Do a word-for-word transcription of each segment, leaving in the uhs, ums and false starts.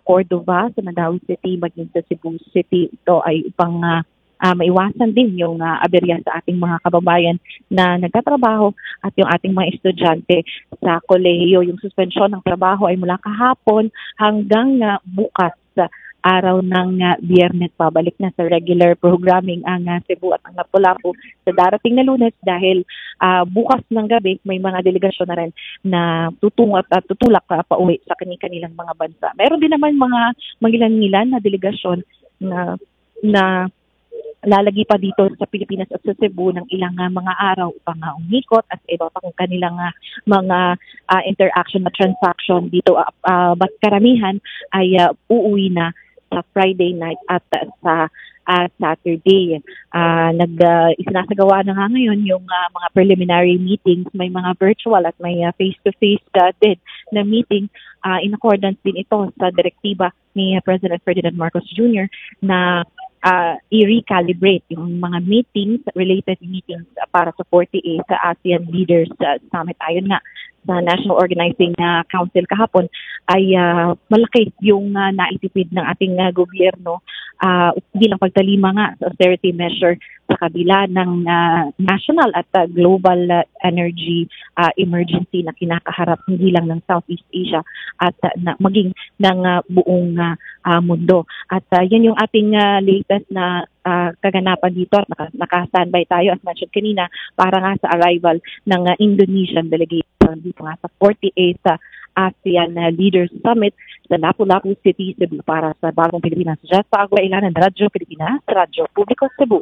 Cordova, sa Mandawi City, maging sa Cebu City. Ito ay upang uh, uh, maiwasan din yung uh, aberya sa ating mga kababayan na nagtatrabaho at yung ating mga estudyante sa kolehiyo. Yung suspensyon ng trabaho ay mula kahapon hanggang uh, bukas sa araw ng uh, Biyernes. Pabalik na sa regular programming ang uh, Cebu at ang Lapu-Lapu sa darating na Lunes dahil uh, bukas ng gabi may mga delegasyon na rin na tutungo at uh, tutulak uh, pauwi sa kanilang mga bansa. Meron din naman mga mangilan-ngilan na delegasyon na na lalagi pa dito sa Pilipinas at sa Cebu ng ilang uh, mga araw upang uh, umikot at iba pang kanilang uh, mga uh, interaction at transaction dito. Uh, uh, but karamihan ay uh, uuwi na sa Friday night at uh, sa uh, Saturday. Uh, nag uh, isinasagawa na nga ngayon yung uh, mga preliminary meetings, may mga virtual at may uh, face-to-face uh, din na meeting uh, in accordance din ito sa direktiba ni uh, President Ferdinand Marcos Junior na uh, i-recalibrate yung mga meetings, related meetings uh, para sa forty-eighth sa ASEAN Leaders uh, Summit. Ayon nga sa National Organizing uh, Council kahapon ay uh, malaki yung uh, naitipid ng ating uh, gobyerno uh, bilang pagtalima nga sa austerity measure sa kabila ng uh, national at uh, global uh, energy uh, emergency na kinakaharap hindi lang ng Southeast Asia at uh, na, maging ng uh, buong uh, uh, mundo. At uh, yan yung ating uh, latest na uh, kaganapan dito at naka, naka-standby tayo as mentioned kanina para nga sa arrival ng uh, Indonesian delegation dito nga sa forty-eighth uh, ASEAN uh, Leaders Summit sa Lapu-Lapu City, Cebu para sa Bagong Pilipinas. Jessa Agua Ilan ng Radyo Pilipinas, Radyo Publiko Cebu.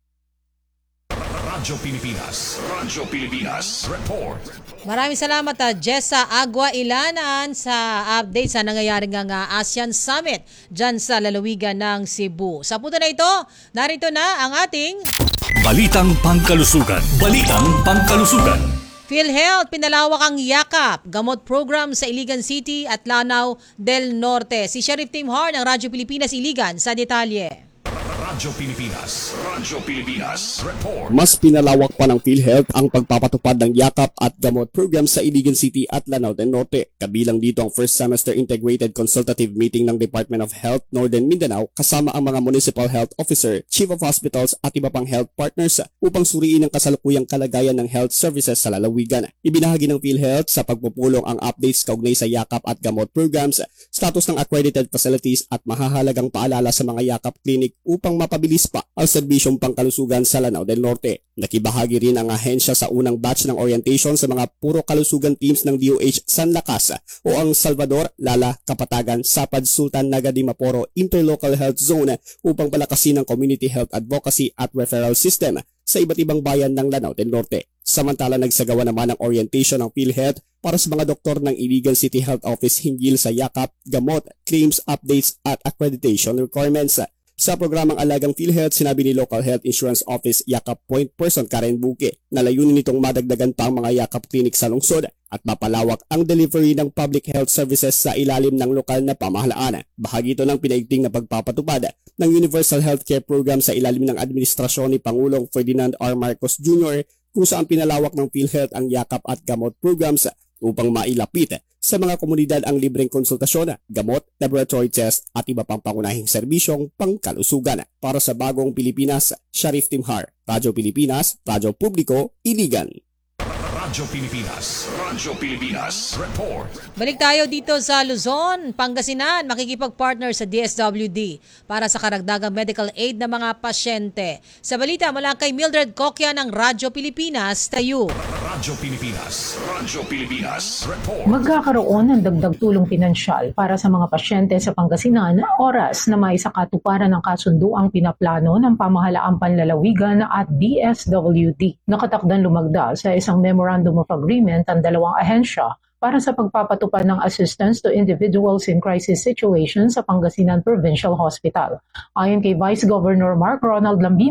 Radyo Pilipinas, Radyo Pilipinas, report. Maraming salamat uh, Jessa Agua Ilanan sa update sa nangyayaring nga ASEAN Summit dyan sa lalawigan ng Cebu. Sa punto na ito, narito na ang ating Balitang Pangkalusugan. Balitang Pangkalusugan. PhilHealth, pinalawak ang yakap, gamot program sa Iligan City at Lanao del Norte. Si Sheriff Tim Har ng Radyo Pilipinas Iligan sa detalye. Radyo Pilipinas, Radyo Pilipinas, report. Mas pinalawak pa ng PhilHealth ang pagpapatupad ng yakap at gamot program sa Iligan City at Lanao del Norte. Kabilang dito ang first semester integrated consultative meeting ng Department of Health Northern Mindanao kasama ang mga municipal health officer, chief of hospitals at iba pang health partners upang suriin ang kasalukuyang kalagayan ng health services sa lalawigan. Ibinahagi ng PhilHealth sa pagpupulong ang updates kaugnay sa yakap at gamot programs, status ng accredited facilities at mahahalagang paalala sa mga yakap clinic upang mapabilis pa ang serbisyong pangkalusugan sa Lanao del Norte. Nakibahagi rin ang ahensya sa unang batch ng orientation sa mga puro kalusugan teams ng D O H San Lakas o ang Salvador, Lala, Kapatagan, Sapad, Sultan, Naga, Dimaporo Interlocal Health Zone upang palakasin ang community health advocacy at referral system sa iba't ibang bayan ng Lanao del Norte. Samantala nagsagawa naman ang orientation ng PhilHealth para sa mga doktor ng Iligan City Health Office hinggil sa yakap, gamot, claims, updates at accreditation requirements. Sa programang Alagang PhilHealth, sinabi ni Local Health Insurance Office Yakap Point Person Karen Buke na layunin nitong madagdagan pa ang mga yakap clinic sa lungsod at mapalawak ang delivery ng public health services sa ilalim ng lokal na pamahalaan. Bahagi ito ng pinaigting na pagpapatupad ng Universal Healthcare Program sa ilalim ng administrasyon ni Pangulong Ferdinand R. Marcos Junior kung saan pinalawak ng PhilHealth ang yakap at gamot programs upang mailapit sa mga komunidad ang libreng konsultasyon, gamot, laboratory test at iba pang pangunahing serbisyong pangkalusugan. Para sa Bagong Pilipinas, Sheriff Tim Har, Radyo Pilipinas, Radyo Publiko, Iligan. Radyo Pilipinas, Radyo Pilipinas, report. Balik tayo dito sa Luzon, Pangasinan, makikipag-partner sa D S W D para sa karagdagang medical aid ng mga pasyente. Sa balita mula kay Mildred Coquia ng Radyo Pilipinas, tayo. Radyo Pilipinas, Radyo Pilipinas, report. Magkakaroon ng dagdag tulong pinansyal para sa mga pasyente sa Pangasinan oras na may sakatuparan ng kasunduang pinaplano ng pamahalaang panlalawigan at D S W D. Nakatakdang lumagda sa isang Memorandum of Agreement ang dalawang ahensya para sa pagpapatupad ng assistance to individuals in crisis situations sa Pangasinan Provincial Hospital. Ayon kay Vice Governor Mark Ronald Lambino,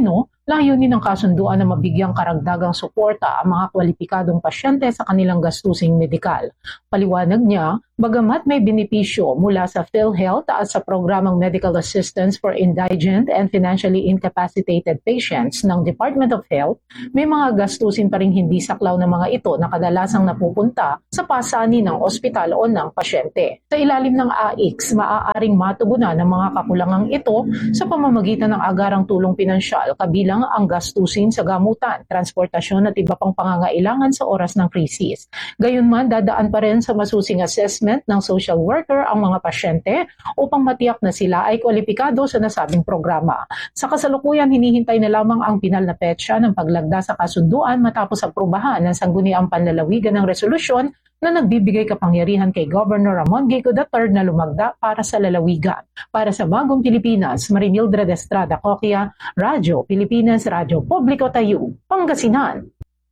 Layunin ng kasunduan na mabigyang karagdagang suporta ang mga kwalipikadong pasyente sa kanilang gastusing medikal. Paliwanag niya, bagamat may benepisyo mula sa PhilHealth at sa programang Medical Assistance for Indigent and Financially Incapacitated Patients ng Department of Health, may mga gastusin pa rin hindi saklaw ng mga ito na kadalasang napupunta sa pasanin ng ospital o ng pasyente. Sa ilalim ng A I C, maaaring matugunan ng mga kakulangang ito sa pamamagitan ng agarang tulong pinansyal kabilang ang gastusin sa gamutan, transportasyon at iba pang pangangailangan sa oras ng krisis. Gayunman, dadaan pa rin sa masusing assessment ng social worker ang mga pasyente upang matiyak na sila ay kwalipikado sa nasabing programa. Sa kasalukuyan, hinihintay na lamang ang pinal na petsa ng paglagda sa kasunduan matapos aprubahan ng sangguniang panlalawigan ng resolusyon na nagbibigay kapangyarihan kay Governor Ramon G. the third na lumagda para sa lalawigan. Para sa Bagong Pilipinas, Marimildred Estrada Coquia, Radyo Pilipinas, Radyo Publiko Tayo, Pangasinan.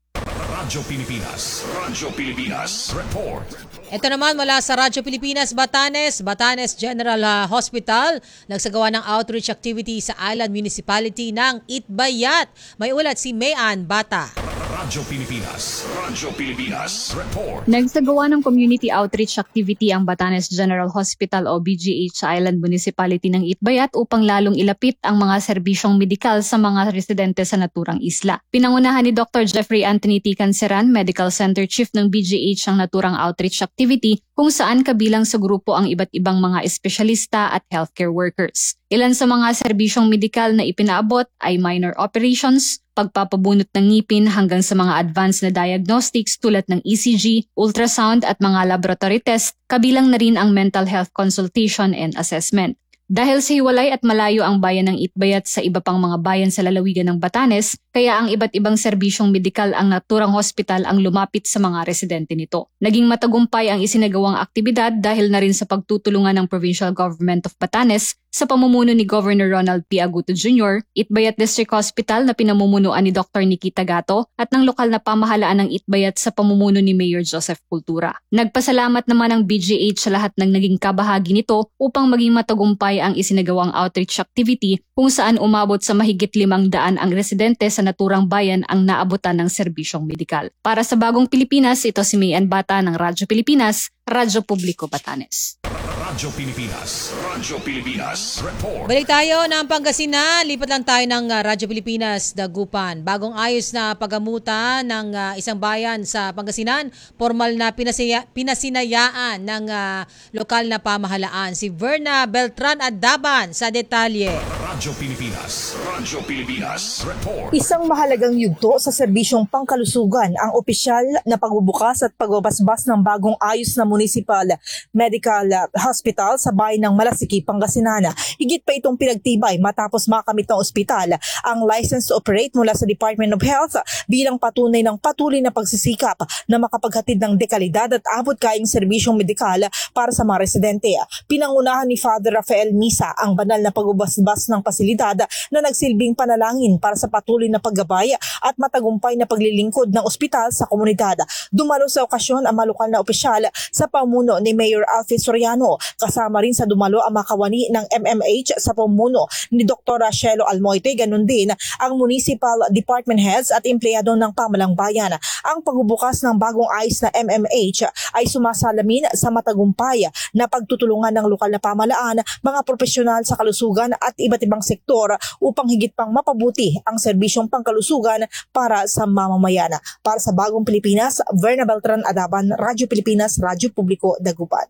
Radyo Pilipinas, Radyo Pilipinas, report. Ito naman mula sa Radyo Pilipinas, Batanes, Batanes General uh, Hospital, nagsagawa ng outreach activity sa Island Municipality ng Itbayat. May ulat si Mayan Bata. Radyo Pilipinas, Radyo Pilipinas, report. Nagsagawa ng community outreach activity ang Batanes General Hospital o B G H sa Island Municipality ng Itbayat upang lalong ilapit ang mga serbisyong medikal sa mga residente sa naturang isla. Pinangunahan ni Doctor Jeffrey Anthony T. Canceran, Medical Center Chief ng B G H ang naturang outreach activity kung saan kabilang sa grupo ang iba't ibang mga espesyalista at healthcare workers. Ilan sa mga serbisyong medikal na ipinaabot ay minor operations, pagpapabunot ng ngipin hanggang sa mga advanced na diagnostics tulad ng E C G, ultrasound at mga laboratory test, kabilang na rin ang mental health consultation and assessment. Dahil sa hiwalay at malayo ang bayan ng Itbayat sa iba pang mga bayan sa lalawigan ng Batanes, kaya ang iba't ibang serbisyong medikal ang naturang hospital ang lumapit sa mga residente nito. Naging matagumpay ang isinagawang aktibidad dahil na rin sa pagtutulungan ng Provincial Government of Batanes sa pamumuno ni Governor Ronald P. Aguto Junior, Itbayat District Hospital na pinamumunuan ni Doctor Nikita Gato at ng lokal na pamahalaan ng Itbayat sa pamumuno ni Mayor Joseph Cultura. Nagpasalamat naman ang B G H sa lahat ng naging kabahagi nito upang maging matagumpay ang isinagawang outreach activity kung saan umabot sa mahigit limang daan ang residente sa naturang bayan ang naabutan ng serbisyong medikal. Para sa Bagong Pilipinas, ito si Mayan Bata ng Radyo Pilipinas, Radyo Publiko Batanes. Radyo Pilipinas, Radyo Pilipinas, report. Balik tayo ng Pangasinan. Lipat lang tayo ng uh, Radyo Pilipinas, Dagupan. Bagong ayos na pagamutan ng uh, isang bayan sa Pangasinan. Formal na pinasaya, pinasinayaan ng uh, lokal na pamahalaan. Si Verna Beltran Adaban sa detalye. Radyo Pilipinas, Radyo Pilipinas, report. Isang mahalagang yugto sa serbisyong pangkalusugan ang opisyal na pagbubukas at pagbabasbas ng bagong ayos na municipal medical hospital sa bayan ng Malasiki, Pangasinan. Higit pa itong pinagtibay matapos makamit ng ospital ang license to operate mula sa Department of Health bilang patunay ng patuloy na pagsisikap na makapaghatid ng dekalidad at abot kayang serbisyong medikal para sa mga residente. Pinangunahan ni Father Rafael Misa ang banal na pagbabasbas ng pasilidad na nagsilbing panalangin para sa patuloy na paggabay at matagumpay na paglilingkod ng ospital sa komunidad. Dumalo sa okasyon ang malukal na opisyal sa pamuno ni Mayor Alfie Soriano. Kasama rin sa dumalo ang makawani ng M M H sa pamuno ni Doctor Shelo Almoite. Ganun din ang municipal department heads at empleyado ng pamalang bayan. Ang pagbubukas ng bagong ayos na M M H ay sumasalamin sa matagumpay na pagtutulungan ng lokal na pamalaan, mga profesional sa kalusugan at iba't ibang sektor upang higit pang mapabuti ang serbisyong pangkalusugan para sa mamamayan. Para sa Bagong Pilipinas, Verna Beltran Adaban, Radyo Pilipinas, Radyo Publiko, Dagupan.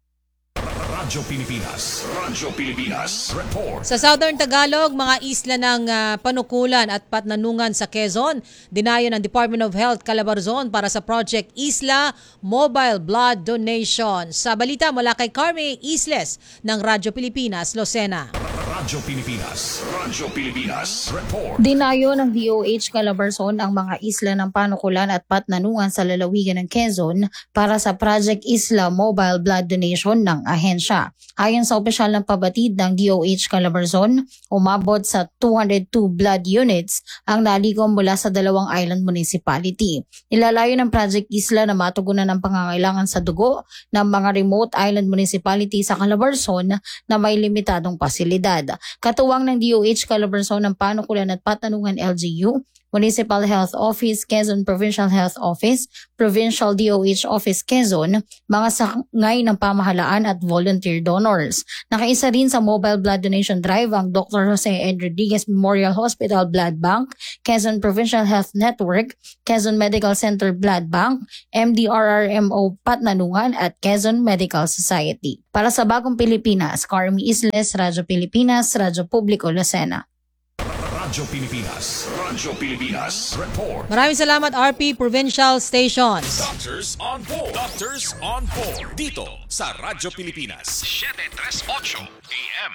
Radyo Pilipinas, Radyo Pilipinas, report. Sa Southern Tagalog, mga isla ng uh, Panukulan at Patnanungan sa Quezon, dinayo ng Department of Health Calabarzon para sa Project Isla Mobile Blood Donation. Sa balita mula kay Carme Isles ng Radyo Pilipinas, Lucena. Radyo Pilipinas, Radyo Pilipinas, report. Dinayo ng D O H Calabarzon ang mga isla ng Panukulan at Patnanungan sa lalawigan ng Quezon para sa Project Isla Mobile Blood Donation ng ahensya. Ayon sa opisyal ng pabatid ng D O H Calabarzon, umabot sa two hundred two blood units ang nalikom mula sa dalawang island municipality. Ilalayo ng Project Isla na matugunan ang pangangailangan sa dugo ng mga remote island municipality sa Calabarzon na may limitadong pasilidad. Katuwang ng D O H Calabarzon ng Panukulan at Patanungan L G U, Municipal Health Office, Quezon Provincial Health Office, Provincial D O H Office Quezon, mga sangay ng pamahalaan at volunteer donors. Nakaisa rin sa mobile blood donation drive ang Doctor Jose Ed Rodriguez Memorial Hospital Blood Bank, Quezon Provincial Health Network, Quezon Medical Center Blood Bank, M D R R M O Patnanungan at Quezon Medical Society. Para sa Bagong Pilipinas, Carmi Isles, Radyo Pilipinas, Radyo Publiko Lucena. Radyo Pilipinas. Radyo Pilipinas. Report. Maraming salamat R P Provincial Stations. Doctors on board. Doctors on board. Dito sa Radyo Pilipinas. seven thirty-eight A M.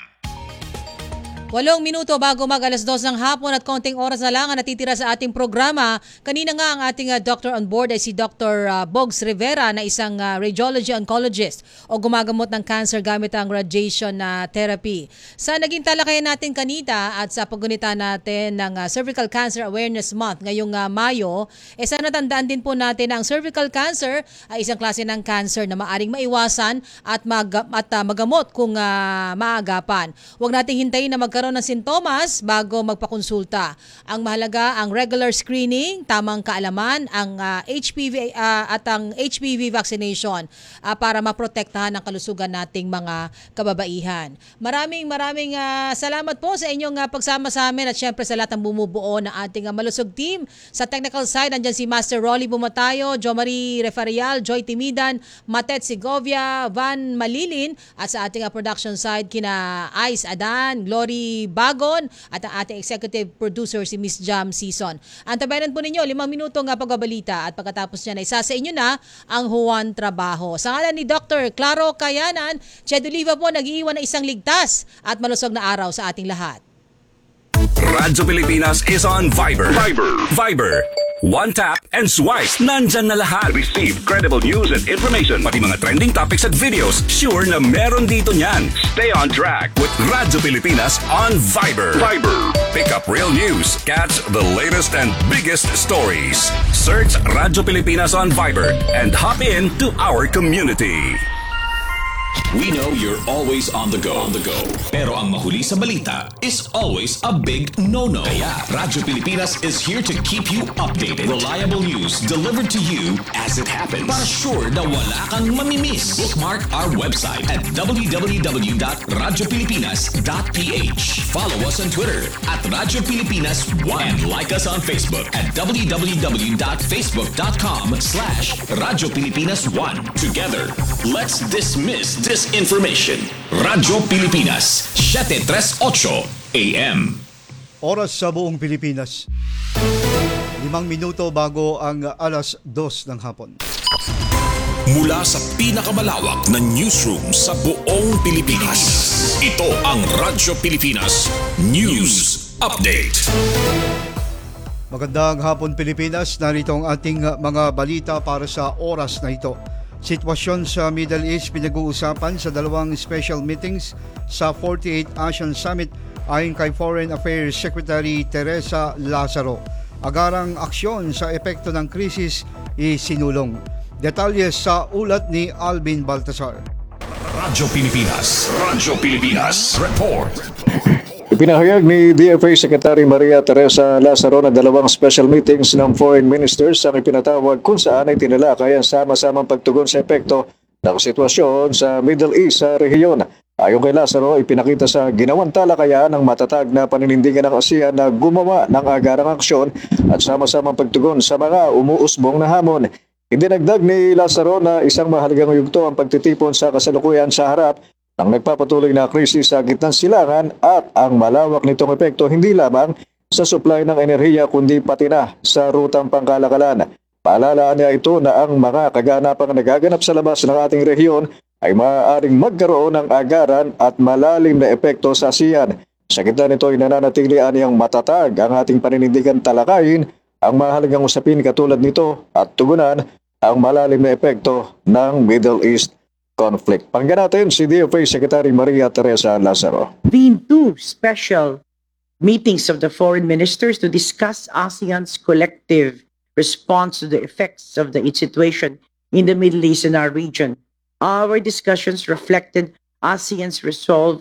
Walong minuto bago mag alas dos ng hapon at konting oras na lang ang natitira sa ating programa. Kanina nga ang ating uh, doctor on board ay si Doctor Uh, Bogs Rivera na isang uh, radiology oncologist o gumagamot ng cancer gamit ang radiation na uh, therapy. Sa naging talakayan natin kanina at sa paggunita natin ng uh, Cervical Cancer Awareness Month ngayong uh, Mayo, eh sana tandaan din po natin na ang cervical cancer ay isang klase ng cancer na maaring maiwasan at, mag, at uh, magamot kung uh, maagapan. Huwag nating hintayin na magkaroon ng sintomas bago magpakonsulta. Ang mahalaga ang regular screening, tamang kaalaman, ang uh, H P V uh, at ang H P V vaccination uh, para maprotektahan ang kalusugan nating mga kababaihan. Maraming maraming uh, salamat po sa inyong uh, pagsama sa amin at syempre sa lahat ng bumubuo ng ating uh, malusog team. Sa technical side, andyan si Master Rolly Bumatayo, Jo Marie Refarial, Joy Timidan, Matet Segovia, Van Malilin at sa ating uh, production side kina Ice Adan, Glory Bagon at ang ating executive producer si Miss Jam Season. Antabayan po ninyo, limang minuto nga pagbabalita at pagkatapos niya na isa sa inyo na ang Juan Trabajo. Sa ngalan ni Doctor Claro Kayanan, Ched Oliva po nag-iiwan ng isang ligtas at malusog na araw sa ating lahat. Radyo Pilipinas is on Viber. Viber. Viber. One tap and swipe. Nandyan na lahat. Receive credible news and information. Pati mga trending topics at videos. Sure na meron dito niyan. Stay on track with Radyo Pilipinas on Viber. Viber. Pick up real news. Catch the latest and biggest stories. Search Radyo Pilipinas on Viber and hop in to our community. We know you're always on the go. On the go. Pero ang mahuli sa balita is always a big no-no. Kaya Radyo Pilipinas is here to keep you updated. Reliable news delivered to you as it happens. Para sure na wala kang mamimiss. Bookmark our website at w w w dot radyo pilipinas dot p h. Follow us on Twitter at Radyo Pilipinas one and like us on Facebook at w w w dot facebook dot com slash Radyo Pilipinas one. Together, let's dismiss disinformation. Radyo Pilipinas, seven thirty-eight A M. Oras sa buong Pilipinas. Limang minuto bago ang alas dos ng hapon. Mula sa pinakamalawak na newsroom sa buong Pilipinas. Ito ang Radyo Pilipinas News Update. Magandang hapon Pilipinas, narito ang ating mga balita para sa oras na ito. Sitwasyon sa Middle East pinag-uusapan sa dalawang special meetings sa forty-eighth ASEAN Summit ayon kay Foreign Affairs Secretary Teresa Lazaro. Agarang aksyon sa epekto ng krisis isinulong. Detalye sa ulat ni Alvin Baltasar. Radyo Pilipinas. Radyo Pilipinas. Report. Ipinahayag ni D F A Secretary Maria Teresa Lazaro na dalawang special meetings ng foreign ministers ang ipinatawag kung saan ay tinalakay ang sama-samang pagtugon sa epekto ng sitwasyon sa Middle East sa rehiyon. Ayon kay Lazaro, ipinakita sa ginawang talakayan ng matatag na paninindigan ng ASEAN na gumawa ng agarang aksyon at sama-samang pagtugon sa mga umuusbong na hamon. Idinagdag ni Lazaro na isang mahalagang yugto ang pagtitipon sa kasalukuyan sa harap ng nagpapatuloy na krisis sa gitnang silangan at ang malawak nitong epekto hindi lamang sa supply ng enerhiya kundi pati na sa rutang pangkalakalan. Paalalaan niya ito na ang mga kaganapang nagaganap sa labas ng ating rehiyon ay maaaring magkaroon ng agaran at malalim na epekto sa ASEAN. Sa gitna nito ay nananatili aniyang matatag ang ating paninindigan talakayin ang mahalagang usapin katulad nito at tugunan ang malalim na epekto ng Middle East conflict. Pakinggan natin si D F A Secretary Maria Teresa Lazaro. Been two special meetings of the foreign ministers to discuss ASEAN's collective response to the effects of the situation in the Middle East and our region. Our discussions reflected ASEAN's resolve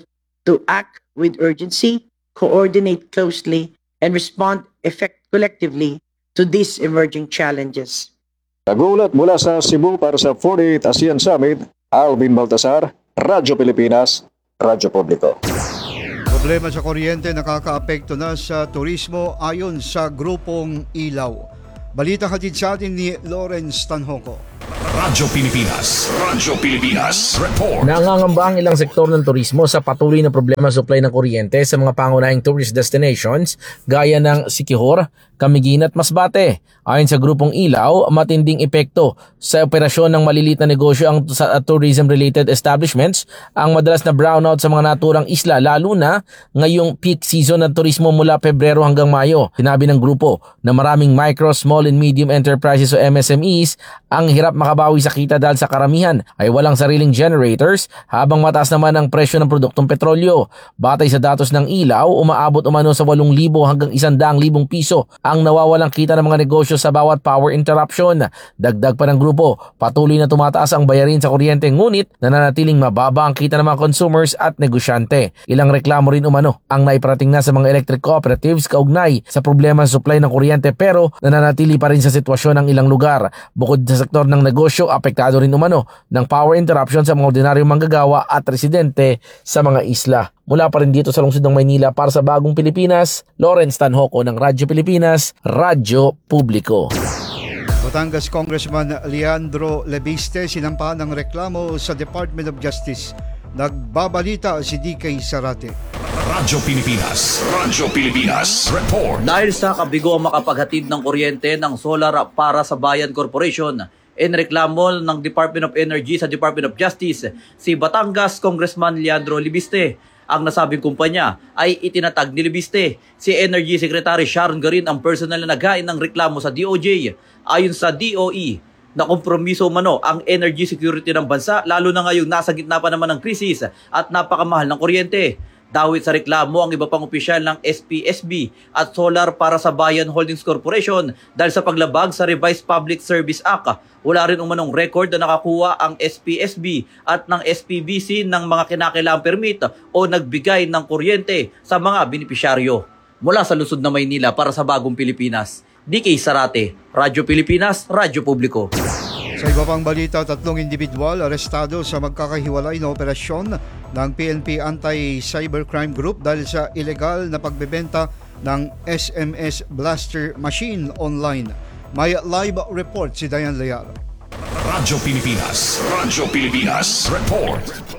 to act with urgency, coordinate closely, and respond effect collectively to these emerging challenges. Nagulat mula sa Cebu para sa forty-eighth ASEAN Summit, Alvin Baltasar, Radyo Pilipinas, Radyo Publiko. Problema sa kuryente nakakaapekto na sa turismo ayon sa grupong Ilaw. Balita hatid sa atin ni Lawrence Tanhoco. Radyo Pilipinas, Radyo Pilipinas, report. Nangangamba ang ilang sektor ng turismo sa patuloy na problema sa supply ng kuryente sa mga pangunahing tourist destinations gaya ng Siquijor, Camiguin at Masbate. Ayon sa grupong Ilaw, matinding epekto sa operasyon ng maliliit na negosyo ang sa tourism-related establishments ang madalas na brownout sa mga naturang isla lalo na ngayong peak season ng turismo mula Pebrero hanggang Mayo. Sinabi ng grupo na maraming micro, small and medium enterprises o M S M Es ang hirap makabawi sa kita dahil sa karamihan ay walang sariling generators habang mataas naman ang presyo ng produktong petrolyo. Batay sa datos ng Ilaw, umaabot umano sa walong libo hanggang isandang libong piso ang nawawalang kita ng mga negosyo sa bawat power interruption. Dagdag pa ng grupo, patuloy na tumataas ang bayarin sa kuryente ngunit nananatiling mababa ang kita ng mga consumers at negosyante. Ilang reklamo rin umano ang naiparating na sa mga electric cooperatives kaugnay sa problema sa supply ng kuryente pero nananatili pa rin sa sitwasyon ng ilang lugar. Bukod sa sektor ng negosyo, apektado rin umano ng power interruption sa mga ordinaryong manggagawa at residente sa mga isla. Mula pa rin dito sa lungsod ng Maynila para sa Bagong Pilipinas, Lawrence Tanhoco ng Radyo Pilipinas, Radyo Publiko. Batangas Congressman Leandro Lebiste sinampahan ng reklamo sa Department of Justice. Nagbabalita si D K Sarate. Radyo Pilipinas, Radyo Pilipinas, report. Dahil sa kabigo makapaghatid ng kuryente ng solar para sa Bayan Corporation, inreklamo ng Department of Energy sa Department of Justice si Batangas Congressman Leandro Lebiste. Ang nasabing kumpanya ay itinatag ni Lebiste. Si Energy Secretary Sharon Garin ang personal na naghain ng reklamo sa D O J. Ayon sa D O E, na kompromiso umano ang energy security ng bansa lalo na ngayong nasa gitna pa naman ng krisis at napakamahal ng kuryente. Dawit sa reklamo ang iba pang opisyal ng S P S B at Solar para sa Bayan Holdings Corporation dahil sa paglabag sa Revised Public Service Act. Wala rin umanong record na nakakuha ang S P S B at ng S P B C ng mga kinakailangang permit o nagbigay ng kuryente sa mga benepisyaryo. Mula sa lungsod ng Maynila para sa Bagong Pilipinas, D K Sarate, Radyo Pilipinas, Radyo Publiko. Sa iba pang balita, tatlong individual arestado sa magkakahiwalay na operasyon ng P N P Anti-Cybercrime Group dahil sa ilegal na pagbebenta ng S M S Blaster Machine online. May live report si Diane Leal. Radyo Pilipinas, Radyo Pilipinas, report.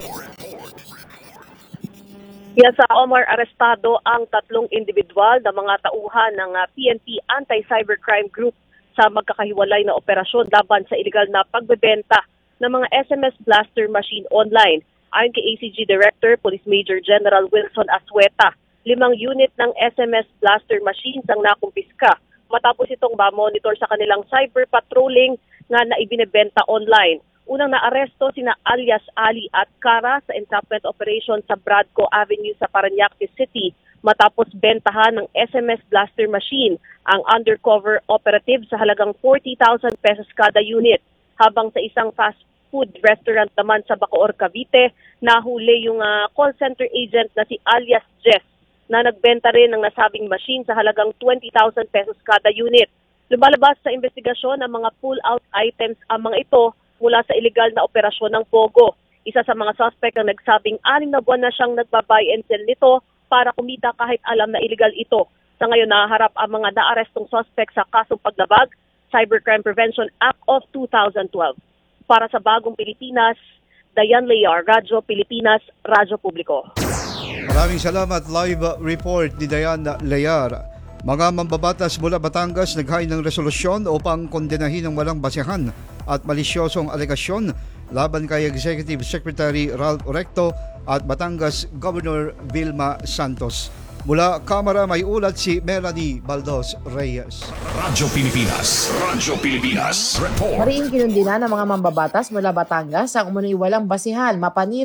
Yan sa Omar, arestado ang tatlong individual na mga tauhan ng P N P Anti-Cybercrime Group sa magkakahiwalay na operasyon laban sa iligal na pagbebenta ng mga S M S Blaster Machine online. Ayon kay A C G Director, Police Major General Wilson Asueta, limang unit ng S M S Blaster Machines ang nakumpiska matapos itong ma-monitor sa kanilang cyber patrolling nga na ibinebenta online. Unang naaresto sina alias Ali at Cara sa entrapment operation sa Bradco Avenue sa Parañaque City matapos bentahan ng S M S Blaster Machine ang undercover operative sa halagang forty thousand pesos kada unit. Habang sa isang fast food restaurant naman sa Bacoor, Cavite, nahuli yung uh, call center agent na si alias Jess na nagbenta rin ng nasabing machine sa halagang twenty thousand pesos kada unit. Lumalabas sa investigasyon ang mga pull-out items ang mga ito mula sa illegal na operasyon ng Pogo. Isa sa mga suspect ang nagsabing anim na buwan na siyang nagbabuy and sell nito para kumita kahit alam na illegal ito. Sa ngayon, naharap ang mga naarestong suspect sa kasong paglabag, Cybercrime Prevention Act of two thousand twelve. Para sa Bagong Pilipinas, Diane Lear, Radyo Pilipinas, Radyo Publiko. Maraming salamat. Live report ni Diane Lear. Mga mambabatas mula Batangas naghain ng resolusyon upang kondenahin ng walang basehan at malisyosong alegasyon laban kay Executive Secretary Ralph Recto at Batangas Governor Vilma Santos. Mula Kamara may ulat si Melanie Baldos Reyes. Radyo Pilipinas, Radyo Pilipinas, report. Mariing kinundina ng mga mambabatas mula Batangas ang umunoy walang basihan, mapanira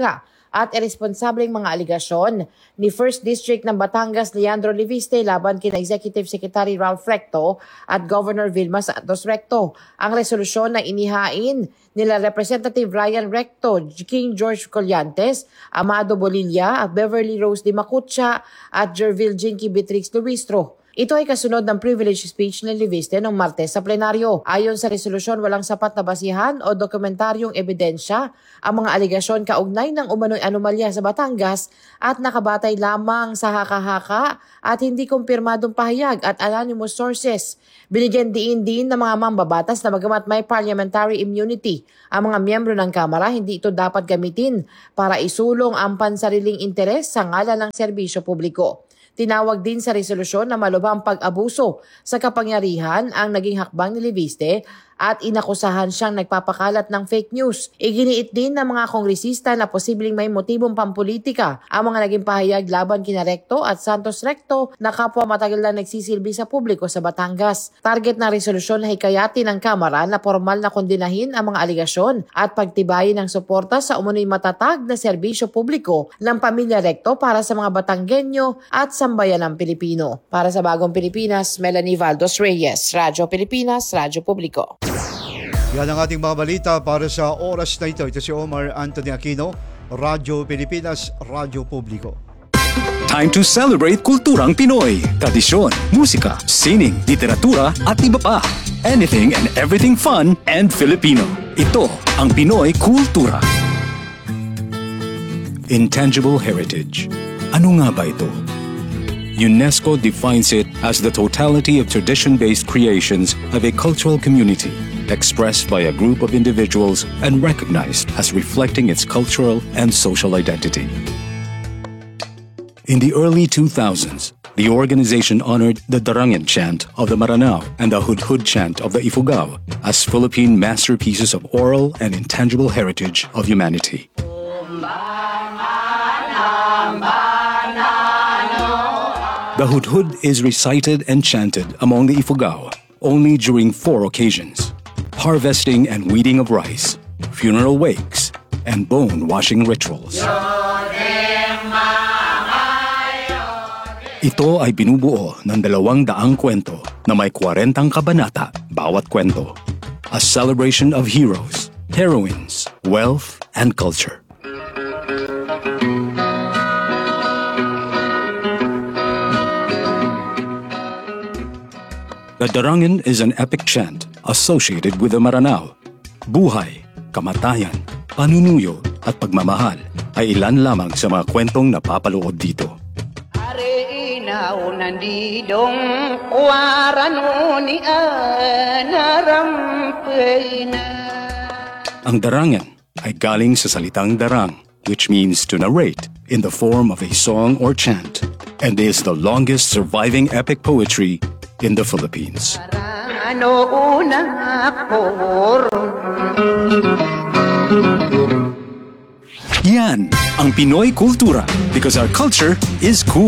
at irresponsableng mga aligasyon ni First District ng Batangas Leandro Liviste laban kina Executive Secretary Ralph Recto at Governor Vilma Santos Recto. Ang resolusyon na inihain nila Representative Ryan Recto, King George Collantes, Amado Bolilla at Beverly Rose de Macucha at Jervil Jinky Beatrix Luistro. Ito ay kasunod ng privilege speech ni Liviste noong Martes sa plenaryo. Ayon sa resolusyon, walang sapat na basihan o dokumentaryong ebidensya ang mga aligasyon kaugnay ng umano'y anomalya sa Batangas at nakabatay lamang sa haka-haka at hindi kumpirmadong pahayag at anonymous sources. Binigyan diin din ng mga mambabatas na bagamat may parliamentary immunity ang mga miyembro ng Kamara, hindi ito dapat gamitin para isulong ang pansariling interes sa ngalan ng serbisyo publiko. Tinawag din sa resolusyon na malubhang pag-abuso sa kapangyarihan ang naging hakbang ni Liviste at inakusahan siyang nagpapakalat ng fake news. Iginiit din ng mga kongresista na posibleng may motibong pampolitika ang mga naging pahayag laban kina Recto at Santos Recto na kapwa matagal na nagsisilbi sa publiko sa Batangas. Target ng resolusyon na hikayatin ng Kamara na formal na kondinahin ang mga aligasyon at pagtibayin ng suporta sa umunoy matatag na serbisyo publiko ng pamilya Recto para sa mga Batanggenyo at sambayanang Pilipino. Para sa Bagong Pilipinas, Melanie Valdos Reyes, Radyo Pilipinas, Radyo Publiko. Yan ang ating mga balita para sa oras na ito. Ito si Omar Anthony Aquino, Radyo Pilipinas, Radyo Publiko. Time to celebrate kulturang Pinoy. Tradisyon, musika, sining, literatura at iba pa. Anything and everything fun and Filipino. Ito ang Pinoy Kultura. Intangible heritage. Ano nga ba ito? UNESCO defines it as the totality of tradition-based creations of a cultural community, expressed by a group of individuals and recognized as reflecting its cultural and social identity. In the early two thousands, the organization honored the Darangen chant of the Maranao and the Hudhud chant of the Ifugao as Philippine masterpieces of oral and intangible heritage of humanity. The Hudhud is recited and chanted among the Ifugao only during four occasions: harvesting and weeding of rice, funeral wakes, and bone-washing rituals. Ito ay binubuo ng dalawang daang kwento na may kwarentang kabanata bawat kwento. A celebration of heroes, heroines, wealth, and culture. The Darangen is an epic chant associated with the Maranao. Buhay, kamatayan, panunuyo at pagmamahal ay ilan lamang sa mga kwentong napapaloob dito. Ang Darangen ay galing sa salitang darang, which means to narrate in the form of a song or chant, and is the longest surviving epic poetry in the Philippines. Yan ang Pinoy Kultura, because our culture is cool.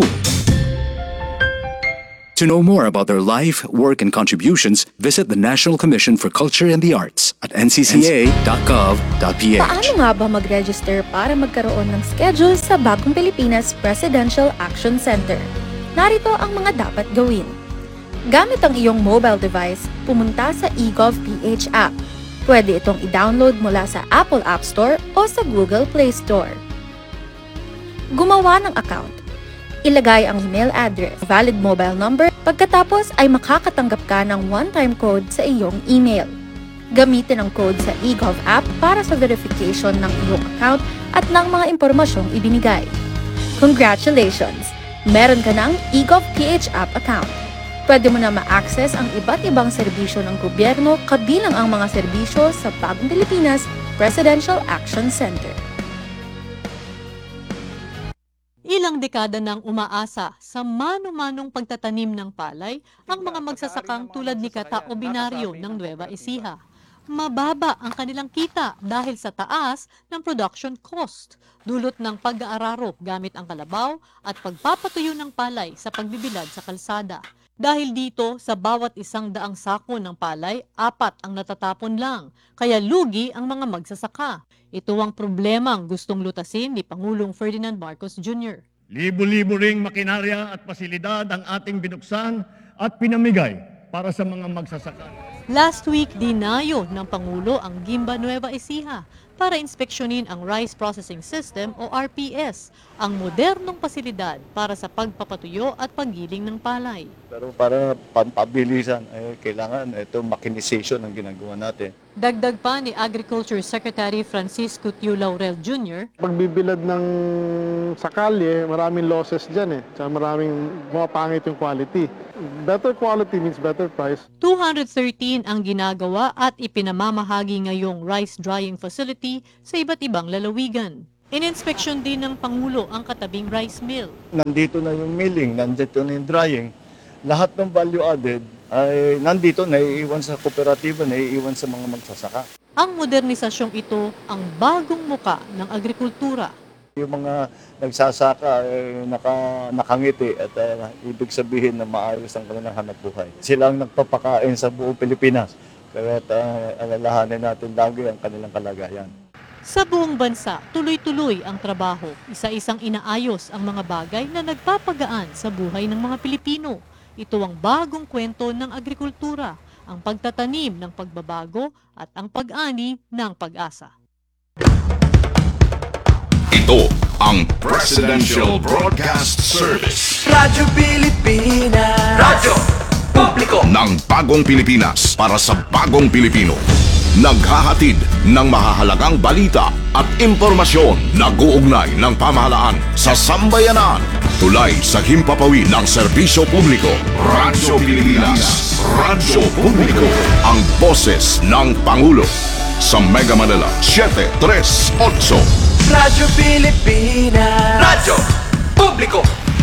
To know more about their life, work, and contributions, visit the National Commission for Culture and the Arts at n c c a dot gov dot p h. Paano nga ba mag-register para magkaroon ng schedule sa Bagong Pilipinas Presidential Action Center? Narito ang mga dapat gawin. Gamit ang iyong mobile device, pumunta sa eGovPH app. Pwede itong i-download mula sa Apple App Store o sa Google Play Store. Gumawa ng account. Ilagay ang email address, valid mobile number, pagkatapos ay makakatanggap ka ng one-time code sa iyong email. Gamitin ang code sa eGov app para sa verification ng iyong account at ng mga impormasyong ibinigay. Congratulations! Meron ka ng eGovPH app account. Pwede mo na ma-access ang iba't ibang serbisyo ng gobyerno kabilang ang mga serbisyo sa Bagong Pilipinas Presidential Action Center. Ilang dekada nang umaasa sa mano-manong pagtatanim ng palay ang mga magsasakang tulad ni Kata Obinaryo ng Nueva Ecija. Mababa ang kanilang kita dahil sa taas ng production cost, dulot ng pag-aararo gamit ang kalabaw at pagpapatuyo ng palay sa pagbibilad sa kalsada. Dahil dito, sa bawat isang daang sako ng palay, apat ang natatapon lang, kaya lugi ang mga magsasaka. Ito ang problemang gustong lutasin ni Pangulong Ferdinand Marcos Junior Libo-libo ring makinarya at pasilidad ang ating binuksan at pinamigay para sa mga magsasaka. Last week, dinayo ng Pangulo ang Gimba Nueva Ecija para inspeksyonin ang Rice Processing System o R P S, ang modernong pasilidad para sa pagpapatuyo at paggiling ng palay. Pero para pampabilisan, eh, kailangan ito mechanization ang ginagawa natin. Dagdag pa ni Agriculture Secretary Francisco Tiu Laurel Junior Pagbibilad ng sakali, maraming losses dyan eh. Tsaka maraming mapangit yung quality. Better quality means better price. two hundred thirteen ang ginagawa at ipinamamahagi ngayong rice drying facility sa iba't ibang lalawigan. Ininspeksyon din ng Pangulo ang katabing rice mill. Nandito na yung milling, nandito na yung drying. Lahat ng value added ay nandito, naiiwan sa kooperatiba, naiiwan sa mga magsasaka. Ang modernisasyong ito ang bagong muka ng agrikultura. Yung mga nagsasaka ay naka, nakangiti at uh, ibig sabihin na maayos ang kanilang hanap buhay. Sila ang nagpapakain sa buong Pilipinas. Kaya uh, alalahanin natin lagi ang kanilang kalagayan. Sa buong bansa, tuloy-tuloy ang trabaho. Isa-isang inaayos ang mga bagay na nagpapagaan sa buhay ng mga Pilipino. Ito ang bagong kwento ng agrikultura, ang pagtatanim ng pagbabago at ang pag-ani ng pag-asa. Ito ang Presidential Broadcast Service. Radyo Pilipinas. Radyo Publiko ng bagong Pilipinas para sa bagong Pilipino. Naghahatid ng mahahalagang balita at impormasyon na guugnay ng pamahalaan sa sambayanan. Tulay sa himpapawid ng serbisyo publiko. Radyo Pilipinas. Radyo Publiko. Ang boses ng Pangulo. Sa Mega Manila, seven three eight. Radyo Pilipinas. Radyo Publiko.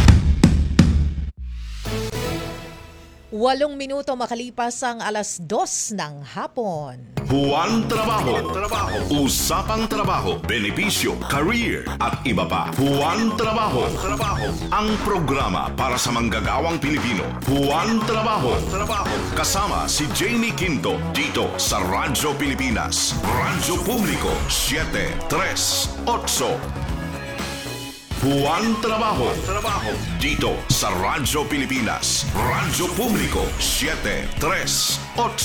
Walong minuto makalipas ang alas dos ng hapon. Buwan Trabaho. Trabaho. Usapang trabaho, benepisyo, career at iba pa. Buwan Trabaho. Trabaho. Ang programa para sa manggagawang Pilipino. Buwan Trabaho. Trabaho. Kasama si Jamie Quinto dito sa Radyo Pilipinas. Radyo Publiko seven three eight. Buwan Trabaho. Trabaho. Dito sa Radyo Pilipinas. Radyo Publiko seven three eight.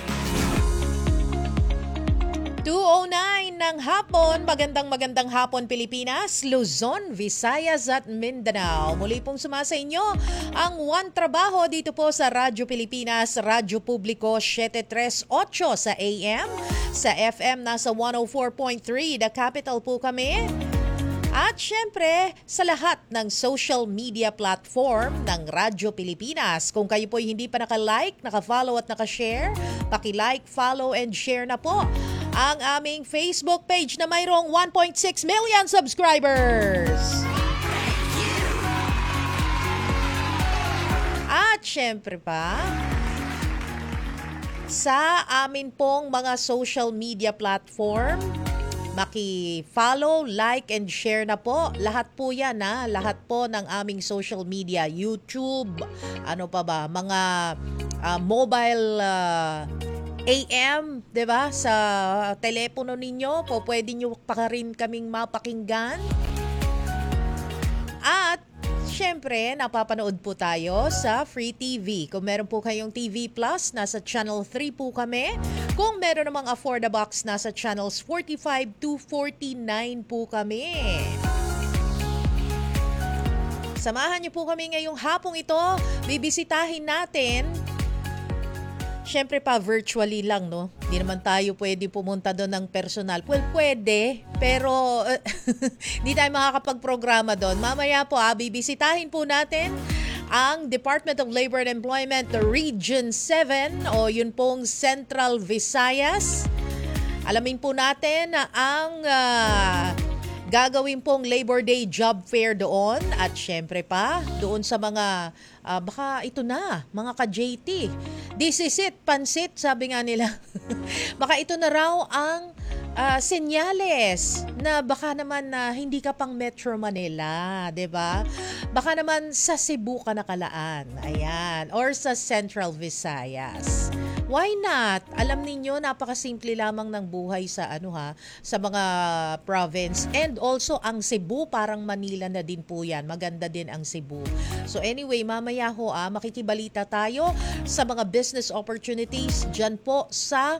two oh nine ng hapon. Magandang magandang hapon Pilipinas, Luzon, Visayas at Mindanao. Muli pong sumasa inyo ang One Trabaho dito po sa Radyo Pilipinas, Radyo Publiko seven three eight sa A M. Sa F M nasa one oh four point three, The Capital po kami. At syempre, sa lahat ng social media platform ng Radyo Pilipinas. Kung kayo po'y hindi pa naka-like, naka-follow at naka-share, paki-like, follow and share na po ang aming Facebook page na mayroong one point six million subscribers. At syempre pa, sa amin pong mga social media platform, maki-follow, like, and share na po. Lahat po yan, ha? Lahat po ng aming social media. YouTube, ano pa ba? Mga uh, mobile uh, A M, diba? Sa telepono ninyo, po pwede nyo pa rin kaming mapakinggan. At syempre, napapanood po tayo sa Free T V. Kung meron po kayong T V Plus, nasa Channel three po kami. Kung meron namang afford the box, nasa Channels forty-five to forty-nine po kami. Samahan niyo po kami ngayong hapong ito. Bibisitahin natin. Siyempre pa, virtually lang, no? Hindi naman tayo pwede pumunta doon ng personal. Well, pwede, pero uh, hindi tayo makakapag-programa doon. Mamaya po, ah, bibisitahin po natin ang Department of Labor and Employment Region seven o yun pong Central Visayas. Alamin po natin na ang uh, gagawin pong Labor Day Job Fair doon at syempre pa doon sa mga uh, baka ito na mga ka-J T. This is it, pansit, sabi nga nila. Baka ito na raw ang ah, senyales na baka naman na hindi ka pang Metro Manila, 'di ba? Baka naman sa Cebu ka nakalaan. Ayan, or sa Central Visayas. Why not? Alam ninyo, napakasimple lamang ng buhay sa ano ha, sa mga province, and also ang Cebu parang Manila na din po 'yan. Maganda din ang Cebu. So anyway, mamaya ho ah, makikibalita tayo sa mga business opportunities diyan po sa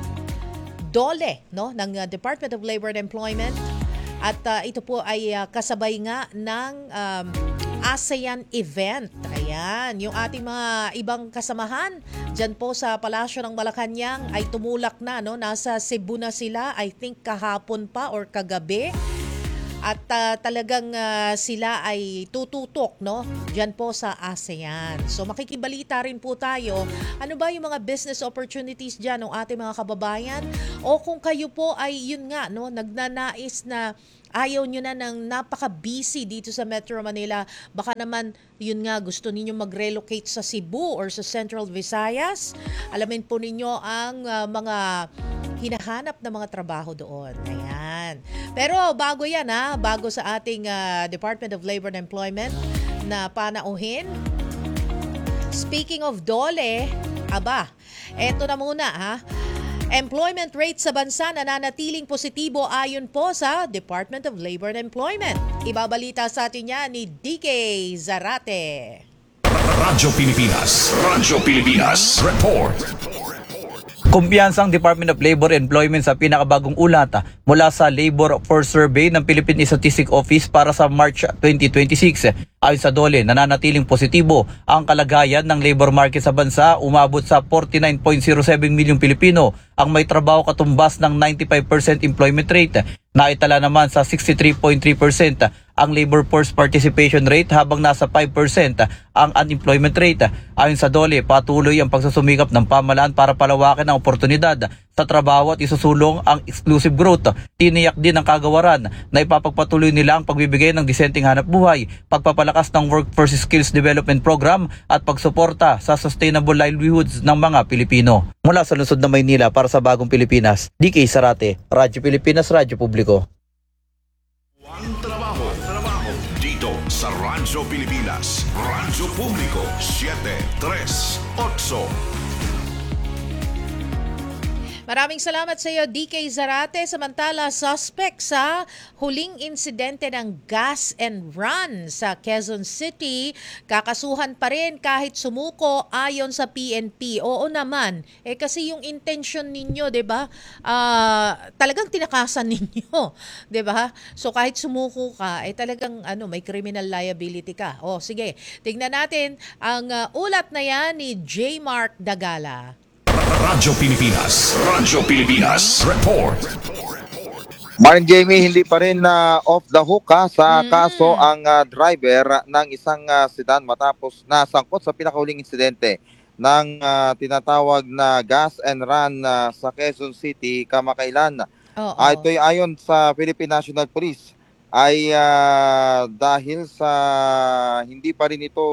D O L E, no, ng uh, Department of Labor and Employment. At uh, ito po ay uh, kasabay nga ng um, ASEAN event. Ayan, yung ating mga ibang kasamahan dyan po sa Palasyo ng Malacanang ay tumulak na, no? Nasa Cebu na sila, I think kahapon pa or kagabi. At uh, talagang uh, sila ay tututok, no? Diyan po sa ASEAN. So makikibalita rin po tayo. Ano ba yung mga business opportunities diyan ng ating mga kababayan? O kung kayo po ay yun nga, no, nagnanais na ayaw nyo na ng napaka-busy dito sa Metro Manila, baka naman yun nga gusto ninyo mag-relocate sa Cebu or sa Central Visayas. Alamin po ninyo ang uh, mga hinahanap na mga trabaho doon. Ayan. Pero bago yan ha, bago sa ating uh, Department of Labor and Employment na panauhin, speaking of D O L E, aba, eto na muna ha. Employment rate sa bansa nananatiling positibo ayon po sa Department of Labor and Employment. Ibabalita sa atin yan ni D K Zarate. Radyo Pilipinas. Radyo Pilipinas. Report. Kumpiyansang Department of Labor and Employment sa pinakabagong ulat mula sa Labor Force Survey ng Philippine Statistics Office para sa March twenty twenty-six. Ayon sa D O L E, nananatiling positibo ang kalagayan ng labor market sa bansa. Umabot sa forty-nine point zero seven milyong Pilipino ang may trabaho, katumbas ng ninety-five percent employment rate. Naitala naman sa sixty-three point three percent ang labor force participation rate, habang nasa five percent ang unemployment rate. Ayon sa D O L E, patuloy ang pagsusumikap ng pamahalaan para palawakin ang oportunidad sa trabaho at isusulong ang exclusive growth. Tiniyak din ng kagawaran na ipapagpatuloy nila ang pagbibigay ng disenteng hanap buhay, pagpapalakas ng Workforce Skills Development Program at pagsuporta sa sustainable livelihoods ng mga Pilipino. Mula sa lungsod ng Maynila para sa Bagong Pilipinas, D K Zarate, Radyo Pilipinas, Radyo Publiko. Trabaho, trabaho dito sa Radyo Pilipinas, Radyo Publiko, seven three eight. Maraming salamat sa iyo, D K Zarate. Samantala, suspect sa huling insidente ng gas and run sa Quezon City, kakasuhan pa rin kahit sumuko ayon sa P N P. Oo naman, eh kasi yung intention ninyo, 'di ba? Uh, talagang tinakasan ninyo, 'di ba? So kahit sumuko ka, eh talagang ano, may criminal liability ka. Oh, sige. Tingnan natin ang uh, ulat na 'yan ni J. Mark Dagala. Radyo Pilipinas. Radyo Pilipinas. Report. Maring Jamie, hindi pa rin na uh, off the hook ha, sa mm. kaso ang uh, driver ng isang uh, sedan matapos nasangkot sa pinakahuling insidente ng uh, tinatawag na gas and run uh, sa Quezon City kamakailan. Oh, oh. Uh, ito'y ayon sa Philippine National Police ay uh, dahil sa hindi pa rin ito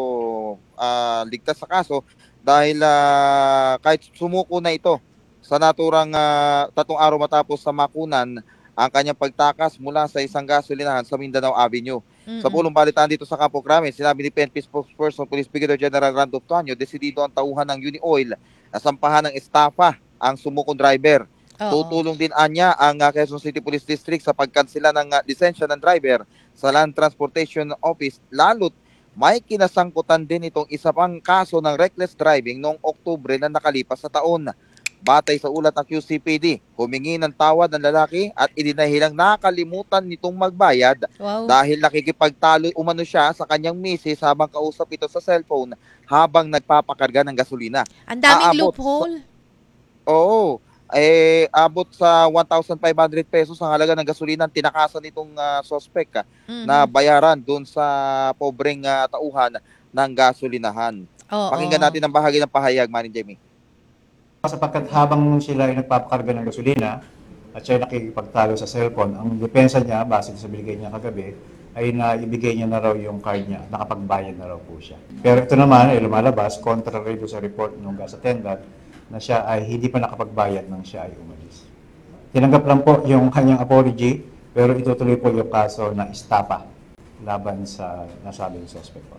uh, ligtas sa kaso, dahil uh, kahit sumuko na ito sa naturang uh, tatlong araw matapos sa makunan ang kanyang pagtakas mula sa isang gasolinahan sa Mindanao Avenue. Mm-hmm. Sa pulong balitaan dito sa Campo Crame, sinabi ni P N P spokesperson Police Brigadier General Randolph Tuanyo, desidido ang tauhan ng Unioil na sampahan ng estafa ang sumukong driver. Oo. Tutulong din anya ang uh, Quezon City Police District sa pagkansela ng uh, lisensya ng driver sa Land Transportation Office, lalo't may kinasangkutan din itong isa pang kaso ng reckless driving noong Oktubre na nakalipas sa taon. Batay sa ulat ng Q C P D, humingi ng tawad ng lalaki at idinahilang nakalimutan nitong magbayad. Wow. Dahil nakikipagtalo umano siya sa kanyang misis habang kausap ito sa cellphone habang nagpapakarga ng gasolina. Ang daming Aabot loophole. Sa, oo. Eh, abot sa one thousand five hundred pesos ang halaga ng gasolina tinakasan nitong uh, suspect uh, mm-hmm. na bayaran doon sa pobreng uh, tauhan ng gasolinahan. Oh, Pakinggan oh. natin ang bahagi ng pahayag, Manny Jamie. Sapagkat habang sila ay nagpapakarga ng gasolina at siya ay nakikipagtalo sa cellphone, ang depensa niya, base sa binigay niya kagabi, ay naibigay niya na raw yung card niya, nakapagbayad na raw po siya. Pero ito naman ay lumalabas, contrary do sa report ng gas attendant, na siya ay hindi pa nakapagbayad nang siya ay umalis. Tinanggap lang po yung kanyang apology, pero itutuloy po yung kaso na istapa laban sa nasabing suspect po.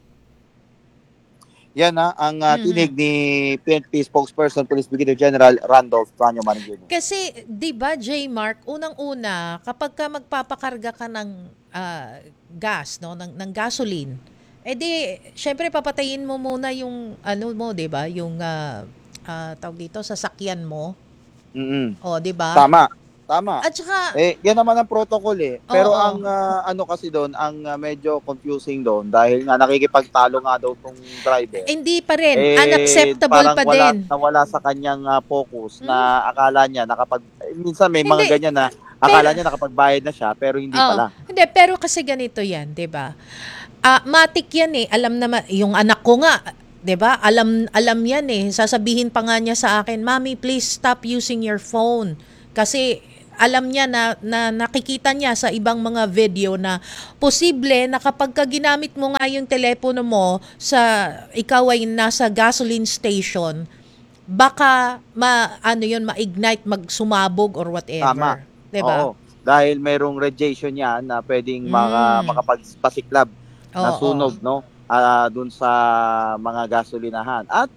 Yan na ang uh, Mhm. tinig ni P N P spokesperson Police Brigadier General Randolph Franyo Maniguino. Kasi, di ba, J. Mark, unang-una, kapag ka magpapakarga ka ng ah, gas, no, ng, ng gasoline, eh di, syempre papatayin mo muna yung, ano mo, di ba, yung, ah, ah, tawag dito, sasakyan mo. Mm-mm. O, di ba? Tama. Tama. At saka, Eh, yan naman ang protocol eh. Pero Oo. ang ah, ano kasi doon, ang ah, medyo confusing doon dahil nga nakikipagtalo nga daw tong driver. hindi pa rin, Eh, unacceptable parang pa wala, din. nawala sa kanyang ah, focus na akala niya nakapag eh, minsan may mga Hindi. ganyan na akala niya nakapagbayad na siya pero hindi Oo. pala. Hindi, pero kasi ganito yan, di ba? Ah, matik yan eh. Alam naman, yung anak ko nga, di ba? Alam, alam yan eh. Sasabihin pa nga niya sa akin, Mommy, please stop using your phone. Kasi alam niya na, na nakikita niya sa ibang mga video na posible na kapag ka ginamit mo nga yung telepono mo sa ikaw ay nasa gasoline station, baka ma ano yun ma-ignite, magsumabog or whatever. Tama. 'Di ba? Oo. Dahil mayroong radiation yan na pwedeng maka, Mm. makapagpasiklab na Oo. sunog no ah doon sa mga gasolinahan. At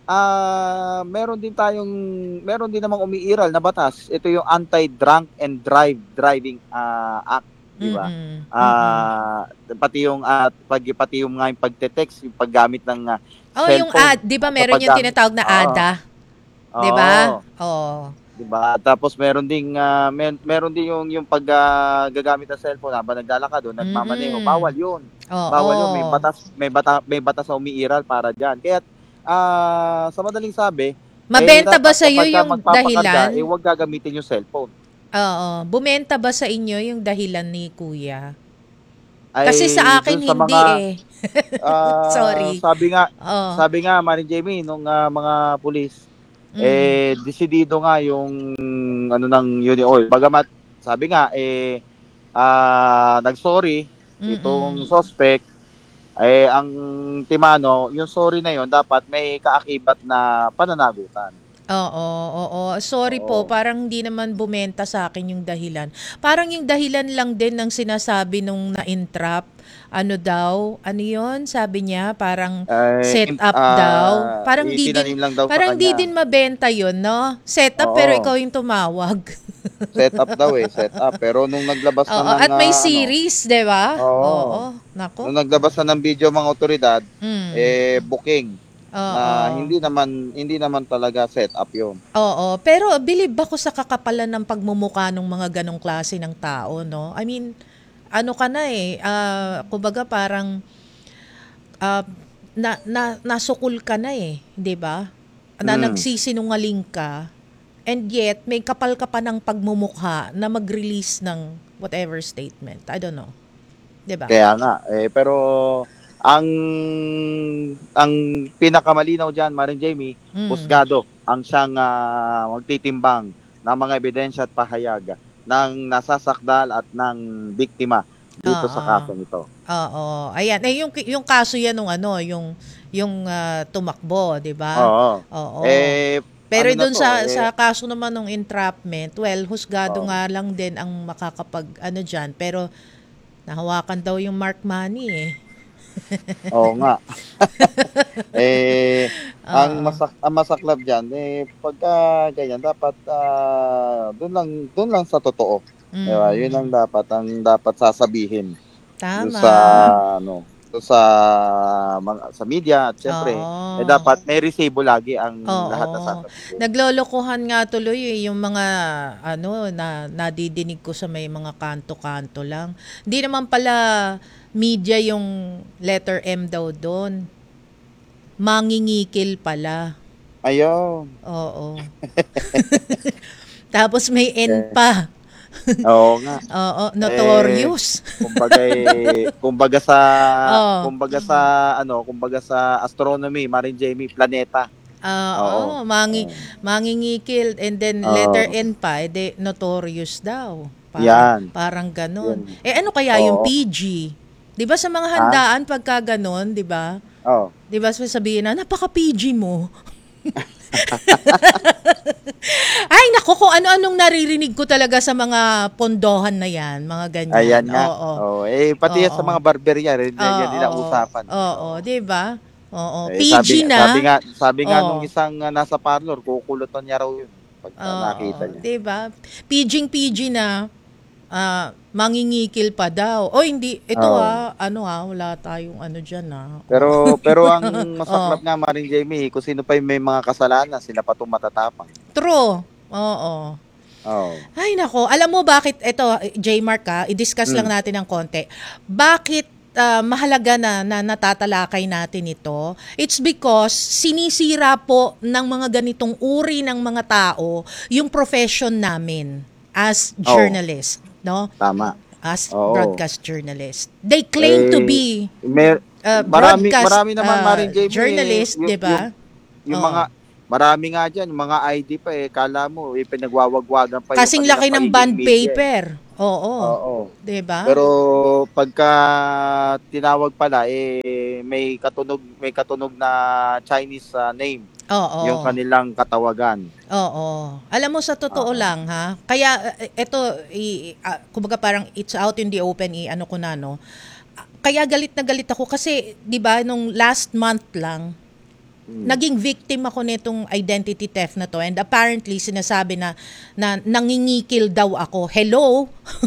ah meron din tayong meron din namang umiiral na batas. Ito yung Anti-Drunk and Drive Driving ah, Act, di ba? Mm-mm. Ah pati yung at pag pati yung nga yung pagte-text, yung paggamit ng ah, Oh, yung cellphone. ad, 'di ba meron yung Paggamit- tinatawag na Oo. A D A? 'Di ba? Oo. Di ba? Tapos meron ding ah, mer- meron din yung yung pag ah, gagamit ng cellphone habang naglalakad o nagmamaneho. Mm-mm. Bawal 'yun. Oo. Bawal 'yun. May batas may bata may batas na umiiral para diyan. Kaya ah, sa madaling sabi, Mabenta eh, ba dapat sa iyo kapag ka yung magpapakarga, dahilan? Eh, huwag gagamitin yung cellphone. Oo. Bumenta ba sa inyo yung dahilan ni Kuya? Ay, Kasi sa akin dun sa hindi mga, eh. ah, Sorry. Sabi nga, Oo. sabi nga Maring Jamie nung ah, mga pulis, Mm. eh desidido nga yung ano ng Uni Oil. Bagamat sabi nga eh ah nag-sorry itong suspect, eh ang timano, yung sorry na yon dapat may kaakibat na pananagutan. Oo, oo. Sorry po, parang hindi naman bumenta sa akin yung dahilan. Parang yung dahilan lang din ng sinasabi nung na-entrap. Ano daw? Ano yon? Sabi niya, parang Eh, set up ah, daw. Parang di itinanim din, lang daw sa parang di kanya. din mabenta yun, no? Set up, Oo. pero ikaw yung tumawag. Set up daw eh, set up. Pero nung naglabas na Oo, ng at may ah, ano, series, di ba? Oo. Oo. Nako. nung naglabas na ng video mga otoridad, Mm. eh booking Oo. na hindi naman hindi naman talaga set up 'yon. Oo, pero believe ako sa kakapalan ng pagmumukha ng mga ganong klase ng tao, no? I mean, ano ka na eh, ah, kumbaga parang ah, na, na, nasukul ka na eh, di ba? Na Mm. nagsisinungaling ka, and yet may kapal ka pa ng pagmumukha na mag-release ng whatever statement. I don't know. Di ba? Kaya nga eh pero ang ang pinakamalinaw diyan, Maring Jamie, Mm. husgado ang siyang ah, magtitimbang ng mga ebidensya at pahayag ng nasasakdal at ng biktima dito sa Oo. kaso nito. Oo. Ayan, eh yung yung kaso yan nung ano, yung yung ah, tumakbo, 'di ba? Oo. Oo. Eh Pero ano na doon to, sa eh, sa kaso naman ng entrapment, well, husgado Oo. nga lang din ang makakapag ano diyan, pero nahawakan daw yung mark money eh. Oo nga. eh, ang Oo. masak ang masaklap diyan eh pagka ganyan dapat ah, doon lang doon lang sa totoo. Mm. Diba? Yun ang dapat ang dapat sasabihin. Doon Tama. sa ano, doon sa mga sa media at syempre Oo. eh dapat may resibo lagi ang Oo. lahat na sasabihin. Naglolokohan nga tuloy eh, yung mga ano na nadidinig ko sa may mga kanto-kanto lang. Hindi naman pala media yung letter M daw doon. Mangingikil pala. Ayun. Oo. Tapos may N pa. Oo nga. Oo, notorious. Eh, kumbaga eh, kumbaga sa Oo. kumbaga sa ano, kumbaga sa astronomy, Maring Jamie, planeta. Ah, Oo. oo, mangi mangingikil and then Oo. letter N pa, ede notorious daw. Parang, Yan. parang ganon. Yan. Eh ano kaya yung Oo. P G? 'Di ba sa mga handaan pagka ganon, 'di ba? Oh. 'Di ba sabihin na napaka-P G mo? Ay, naku, kung ano-anong naririnig ko talaga sa mga pondohan na yan, mga ganyan. Ayan nga. Oo. Oh, eh, pati yan Oo. sa mga barberya, rin, yan din ang Oo. usapan. Oo, di ba? Oo. Eh, P G sabi, na. Sabi nga, sabi nga Oo. nung isang uh, nasa parlor, kukulutan niya raw yun. Pag uh, Oo, nakita niya. di ba? P G-P G na, ah, mangingikil pa daw. O hindi, ito Oo. ah, ano ah, wala tayong ano dyan ah. Pero pero ang masaklap Oo. nga, Maring Jamie, kung sino pa yung may mga kasalanan, sila pa itong matatapang. True. Oo. Oh. Ay nako, alam mo bakit ito J-Mark ah, i-discuss Mm. lang natin ng konti. Bakit ah, mahalaga na, na natatalakay natin ito? It's because sinisira po ng mga ganitong uri ng mga tao yung profession namin as Oo. journalist, no? Tama. As Oo. broadcast journalist. They claim to Eh, be mer- uh, marami, broadcast marami naman, uh, Maring Jamie, journalist, yung- di ba? Yung, yung Oo. mga, marami nga dyan, yung mga I D pa eh, kala mo, eh, pinagwawagwagan pa Kasing yung laki kanilang ng pagiging bond media, eh. paper. Oo. Oo. Di ba? Pero pagka tinawag pala, eh, may katunog, may katunog na Chinese uh, name. Oo. Yung kanilang katawagan. Oo. Alam mo, sa totoo lang, ha? Kaya, eh, ito, i, ah, kumbaga parang it's out in the open, i, ano ko na, no? Kaya galit na galit ako kasi, di ba, nung last month lang, naging victim ako nitong identity theft na to, and apparently sinasabi na, na nangingikil daw ako. Hello?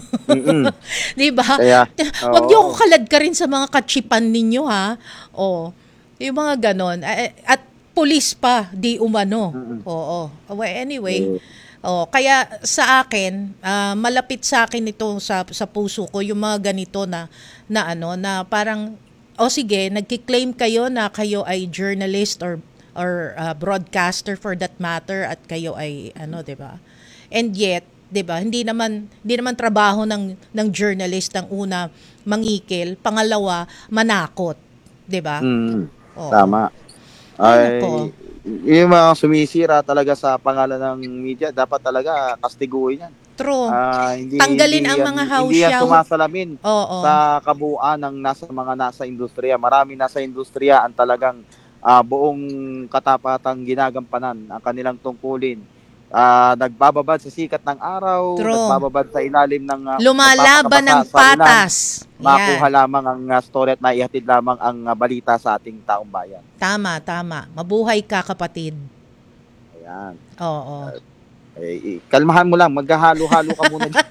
Di ba? Kaya, Huwag oo. niyo ako kalad ka rin sa mga kachipan ninyo, ha? O, yung mga ganon. Eh, At pulis pa, di umano. Oo. Well, anyway, oh, kaya sa akin, ah, malapit sa akin ito sa sa puso ko yung mga ganito na na ano na parang o sige, nagki-claim kayo na kayo ay journalist or or ah, broadcaster for that matter at kayo ay ano, 'di ba? And yet, 'di ba? Hindi naman hindi naman trabaho ng ng journalist ang una mangikil, pangalawa manakot, 'di ba? Mm, Oo. tama. Ay, Ay, nako. yung mga sumisira talaga sa pangalan ng media, dapat talaga kastiguhin yan. True. Ah, hindi, Tanggalin hindi ang yan- mga house Hindi yan show. sumasalamin Oo. sa kabuuan ng nasa mga nasa industriya. Marami nasa industriya ang talagang ah, buong katapatang ginagampanan ang kanilang tungkulin. Ah, nagbababad sa sikat ng araw, True. nagbababad sa ilalim ng ah, Lumalaban ng nagpapakabasa sa ulan. patas. Makuha Yan. lamang ang ah, story at maihatid lamang ang ah, balita sa ating taong bayan. Tama, tama. Mabuhay ka, kapatid. Ayan. Oo. Eh, eh, kalmahan mo lang, maghahalo-halo ka muna dyan.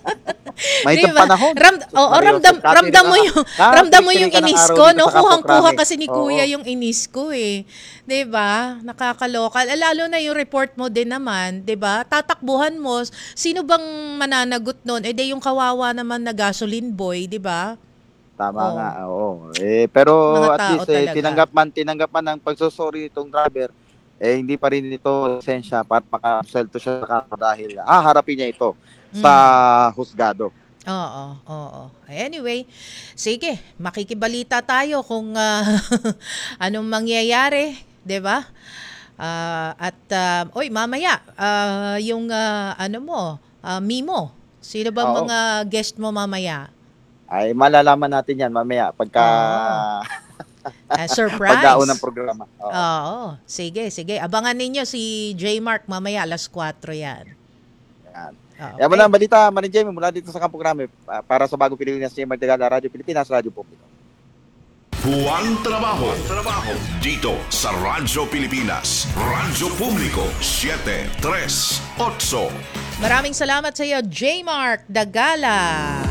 May itong Diba? panahon. Ram, oo, Mario, ramdam, Catherine ramdam mo ka- yung, Catherine ramdam mo ka yung ng inis araw ko, dito no? sa Kuhang-kuha Kapokrami. kasi ni Oo. Kuya yung inis ko, eh. 'Di ba? Nakakaloka. Lalo na yung report mo din naman, 'di ba? Tatakbuhan mo, sino bang mananagot noon? Eh, di yung kawawa naman na gasoline boy, 'di ba? Tama Oo. nga, oo. Eh, pero Mga at tao least, eh, talaga. tinanggap man, tinanggap man ng pagsusuri itong driver, eh, hindi pa rin ito lisensya para makaselto siya sa kaso dahil ah, harapin niya ito sa Mm. husgado. Oo, oo. Anyway, sige, makikibalita tayo kung ah, anong mangyayari, 'di ba? Ah, at ah, oy, mamaya, ah, yung ah, ano mo, ah, Mimo. Sino bang Oo. mga guest mo mamaya? Ay, malalaman natin yan mamaya pagka Ah, surprise. pagdaon ng programa. Oo. Oo. Sige, sige. Abangan ninyo si J Mark mamaya alas kwatro yan. Yan. Okay. Yan mo na ang balita, Maring Jamie, mula dito sa Kampo Grame, ah, para sa Bagong Pilipinas, J. Martigala, Radyo Pilipinas, Radyo Publiko. Buwang trabaho. Trabaho. Dito sa Radyo Pilipinas. Radyo Publiko. siyete tres otso. Maraming salamat sa iyo, J Mark Dagala.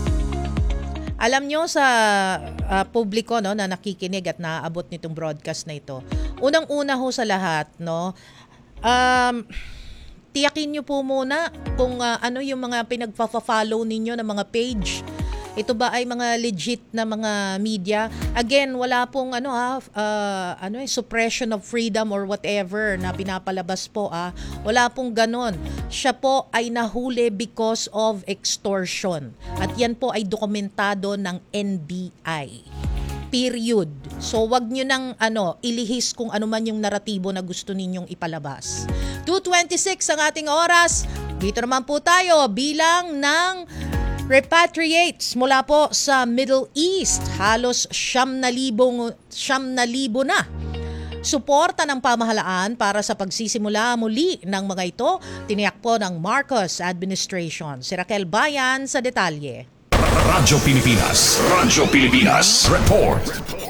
Alam nyo sa ah, publiko, no, na nakikinig at naaabot nitong broadcast na ito. Unang-una ho sa lahat, no, um, tiyakin nyo po muna kung ah, ano yung mga pinagpa-follow ninyo ng mga page. Ito ba ay mga legit na mga media? Again, wala pong ano ha, uh, ano eh, suppression of freedom or whatever na pinapalabas po ah. Wala pong ganon. Siya po ay nahuli because of extortion. At yan po ay dokumentado ng N B I. Period. So wag nyo nang ano, ilihis kung ano man yung naratibo na gusto ninyong ipalabas. two twenty-six ang ating oras. Dito naman po tayo bilang ng repatriates mula po sa Middle East. Halos siyam na libong, siyam na libo na suporta ng pamahalaan para sa pagsisimula muli ng mga ito, tiniyak po ng Marcos administration. Si Raquel Bayan sa detalye. Radyo Pilipinas. Radyo Pilipinas. Report.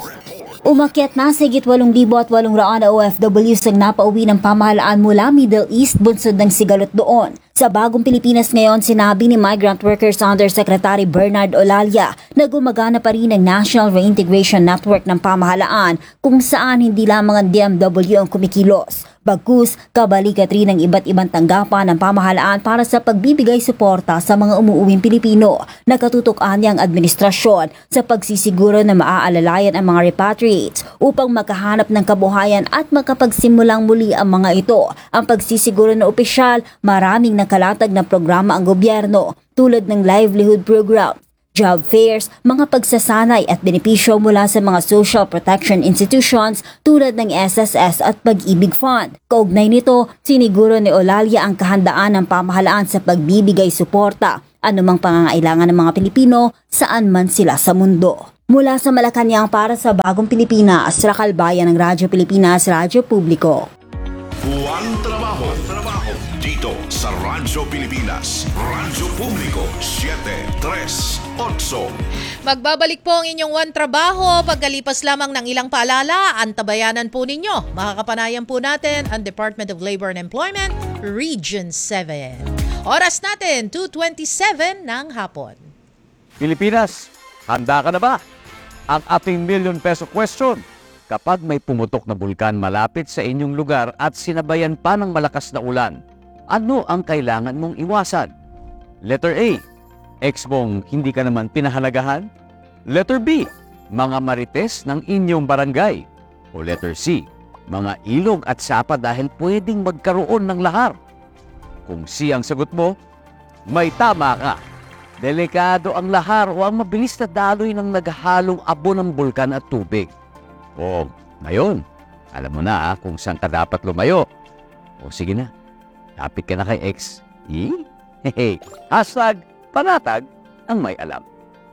Umakyat na sa higit walong libo at walong raan na O F Ws ang napauwi ng pamahalaan mula Middle East bunsod ng sigalot doon. Sa bagong Pilipinas ngayon, sinabi ni Migrant Workers Undersecretary Bernard Olalia na gumagana pa rin ang National Reintegration Network ng pamahalaan kung saan hindi lamang ang D M W ang kumikilos. Bagkus, kabalikat rin ng iba't ibang tanggapan ng pamahalaan para sa pagbibigay suporta sa mga umuuwing Pilipino. Nakatutukan niyang administrasyon sa pagsisiguro na maaalalayan ang mga repatriates upang makahanap ng kabuhayan at makapagsimulang muli ang mga ito. Ang pagsisiguro na opisyal, maraming nakalatag na programa ang gobyerno tulad ng livelihood program, job fairs, mga pagsasanay at benepisyo mula sa mga social protection institutions tulad ng S S S at Pag-ibig Fund. Kaugnay nito, siniguro ni Olalia ang kahandaan ng pamahalaan sa pagbibigay suporta, anumang pangangailangan ng mga Pilipino saan man sila sa mundo. Mula sa Malacanang para sa Bagong Pilipinas, Raquel Bayan ng Radyo Pilipinas, Radyo Publiko. Buwang trabaho, trabaho dito sa Radyo Pilipinas, Radyo Publiko, siyete tres otso. Magbabalik po ang inyong One Trabaho pagkalipas lamang ng ilang paalala. Antabayanan po ninyo. Makakapanayan po natin ang Department of Labor and Employment, Region seven. Oras natin, two twenty-seven ng hapon. Pilipinas, handa ka na ba? Ang ating million peso question. Kapag may pumutok na bulkan malapit sa inyong lugar at sinabayan pa ng malakas na ulan, ano ang kailangan mong iwasan? Letter A, ex mong hindi ka naman pinahalagahan? Letter B, mga marites ng inyong barangay? O letter C, mga ilog at sapa dahil pwedeng magkaroon ng lahar? Kung C ang sagot mo, may tama ka. Delikado ang lahar o ang mabilis na daloy ng naghahalong abo ng bulkan at tubig. O, ngayon, alam mo na ah, kung saan ka dapat lumayo. O sige na, lapit ka na kay ex. Eh? Hehe, hashtag panatag ang may alam.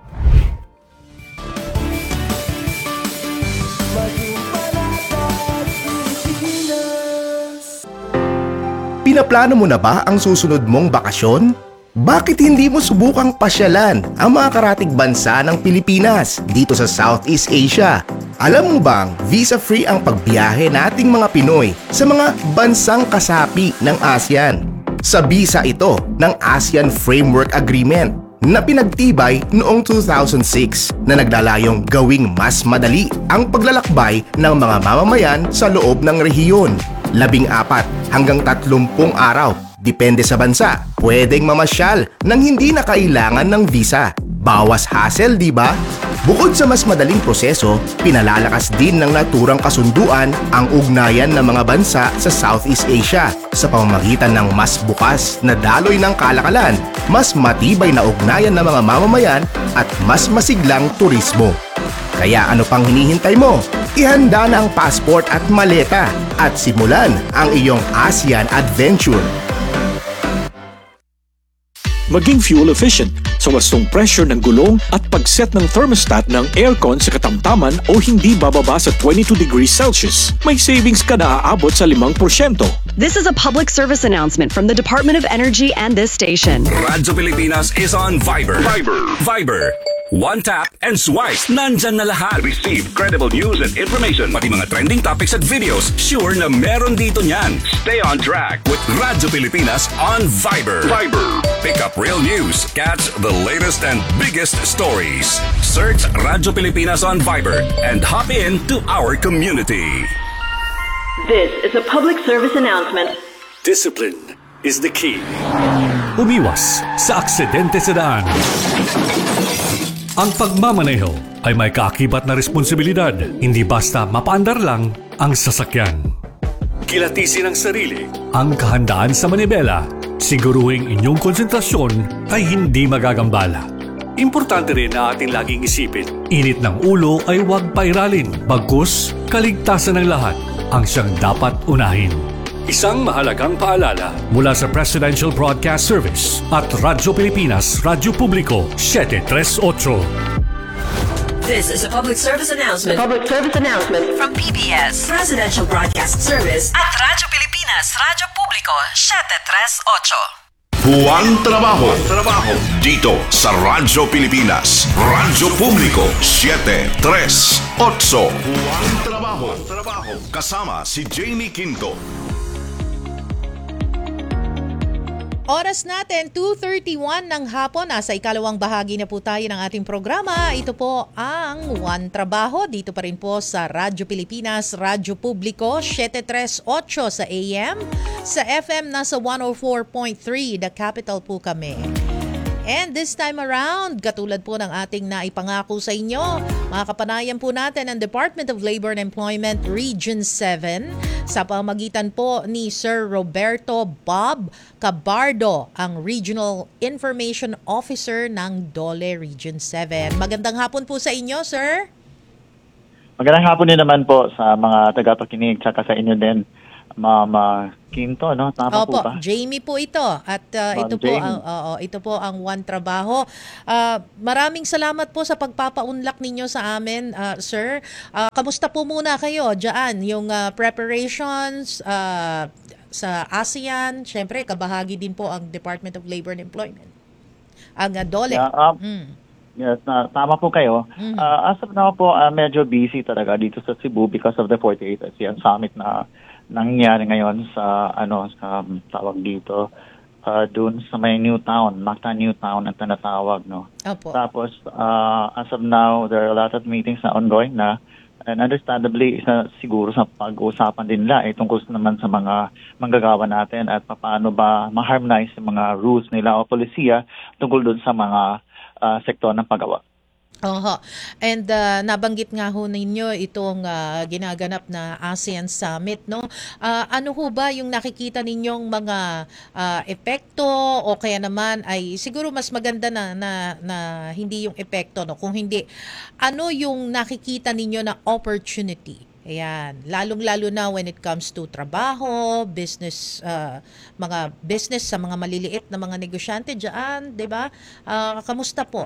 Pinaplano mo na ba ang susunod mong bakasyon? Bakit hindi mo subukang pasyalan ang mga karatig bansa ng Pilipinas dito sa Southeast Asia? Alam mo bang visa-free ang pagbiyahe nating mga Pinoy sa mga bansang kasapi ng ASEAN? Sa bisa ito ng ASEAN Framework Agreement na pinagtibay noong two thousand six na naglalayong gawing mas madali ang paglalakbay ng mga mamamayan sa loob ng rehiyon. Labing apat hanggang tatlumpung araw, depende sa bansa, pwedeng mamasyal nang hindi na kailangan ng visa. Bawas hassle, di ba? Bukod sa mas madaling proseso, pinalalakas din ng naturang kasunduan ang ugnayan ng mga bansa sa Southeast Asia sa pamamagitan ng mas bukas na daloy ng kalakalan, mas matibay na ugnayan ng mga mamamayan at mas masiglang turismo. Kaya ano pang hinihintay mo? Ihanda na ang passport at maleta at simulan ang iyong ASEAN adventure. Maging fuel efficient sa wastong pressure ng gulong at pag-set ng thermostat ng aircon sa katamtaman o hindi bababa sa twenty-two degrees Celsius. May savings ka na aabot sa limang porsyento. This is a public service announcement from the Department of Energy and this station. Radyo Pilipinas is on Viber. Viber. Viber. One tap and swipe. Nandyan na lahat. Receive credible news and information. Pati mga trending topics at videos. Sure na meron dito niyan. Stay on track with Radyo Pilipinas on Viber. Viber. Pick up real news. Catch the latest and biggest stories. Search Radyo Pilipinas on Viber and hop in to our community. This is a public service announcement. Discipline is the key. Umiwas sa aksidente sa daan. Ang pagmamaneho ay may kaakibat na responsibilidad, hindi basta mapaandar lang ang sasakyan. Kilatisin ang sarili, ang kahandaan sa manibela, siguruhing inyong konsentrasyon ay hindi magagambala. Importante rin na ating laging isipin, init ng ulo ay huwag pairalin, bagkus kaligtasan ng lahat ang siyang dapat unahin. Isang mahalagang paalala mula sa Presidential Broadcast Service at Radyo Pilipinas, Radyo Publiko, siyete tres otso. This is a public service announcement. Public service announcement from P B S Presidential Broadcast Service at Radyo Pilipinas, Radyo Publiko, seven three eight. Buwang trabaho. Trabaho dito sa Radyo Pilipinas, Radyo Publiko seven three eight. Buwang trabaho. Trabaho kasama si Jamie Quinto. Oras natin, two thirty-one ng hapon. Nasa ikalawang bahagi na po tayo ng ating programa. Ito po ang One Trabaho. Dito pa rin po sa Radyo Pilipinas, Radyo Publiko, seven three eight sa A M. Sa F M, nasa one oh four point three. The Capital po kami. And this time around, katulad po ng ating naipangako sa inyo, makakapanayan po natin ang Department of Labor and Employment Region seven sa pamagitan po ni Sir Roberto Bob Cabardo, ang Regional Information Officer ng DOLE Region seven. Magandang hapon po sa inyo, sir. Magandang hapon din naman po sa mga tagapakinig tsaka sa inyo din, Mama Quinto, no? Tama Opo, po ba? Jamie po ito. At uh, Ma'am ito po Jamie. ang oo, ito po ang One Trabaho. Uh, maraming salamat po sa pagpapaunlak ninyo sa amin, uh, sir. Uh, kamusta po muna kayo diyan yung uh, preparations uh, sa ASEAN? Syempre, kabahagi din po ang Department of Labor and Employment. Ang uh, DOLE. Yeah, um, Mm. Yes, na, tama po kayo. Mhm. Uh, as of now po, uh, medyo busy talaga dito sa Cebu because of the forty-eight ASEAN Summit na nangyari ngayon sa ano sa um, tawag dito uh, dun sa may New Town, Mactan New Town ang tinatawag, no. Opo. Tapos uh, as of now there are a lot of meetings na ongoing na, and understandably isa siguro sa pag-uusapan din nila ay tungkol naman sa mga manggagawa natin at paano ba ma-harmonize yung mga rules nila o polisiya tungkol dun sa mga uh, sektor ng paggawa. Oho. And uh, nabanggit nga ho ninyo itong uh, ginaganap na ASEAN Summit, no? Uh, ano ho ba yung nakikita ninyong mga uh, epekto o kaya naman ay siguro mas maganda na, na, na hindi yung epekto, no? Kung hindi, ano yung nakikita ninyo na opportunity? Ayan, lalong-lalo na when it comes to trabaho, business, uh, mga business sa mga maliliit na mga negosyante diyan, 'di ba? Uh, kamusta po?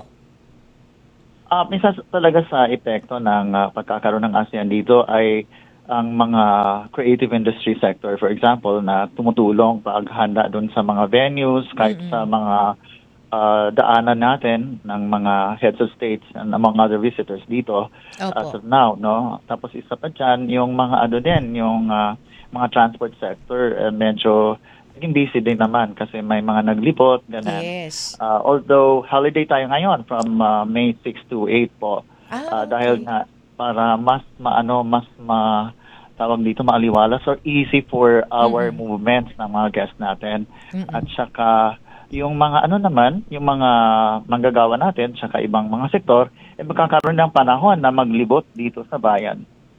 Uh, isa talaga sa epekto ng uh, pagkakaroon ng ASEAN dito ay ang mga creative industry sector, for example, na tumutulong paghanda doon sa mga venues, kahit mm-hmm. sa mga uh, daanan natin ng mga heads of states and among other visitors dito. Opo. As of now, no? Tapos isa pa dyan, yung mga ano din, yung uh, mga transport sector, uh, medyo naging busy din naman kasi may mga naglipot, ganun. Yes. Uh, although holiday tayo ngayon from uh, May sixth to eighth po. Ah, uh, dahil nga para mas maano mas ma tawag dito maaliwalas or easy for our mm-hmm. movements ng mga guests natin. Mm-hmm. At saka yung mga ano naman, yung mga manggagawa natin saka ibang mga sektor, eh magkakaroon ng panahon na maglibot dito sa bayan.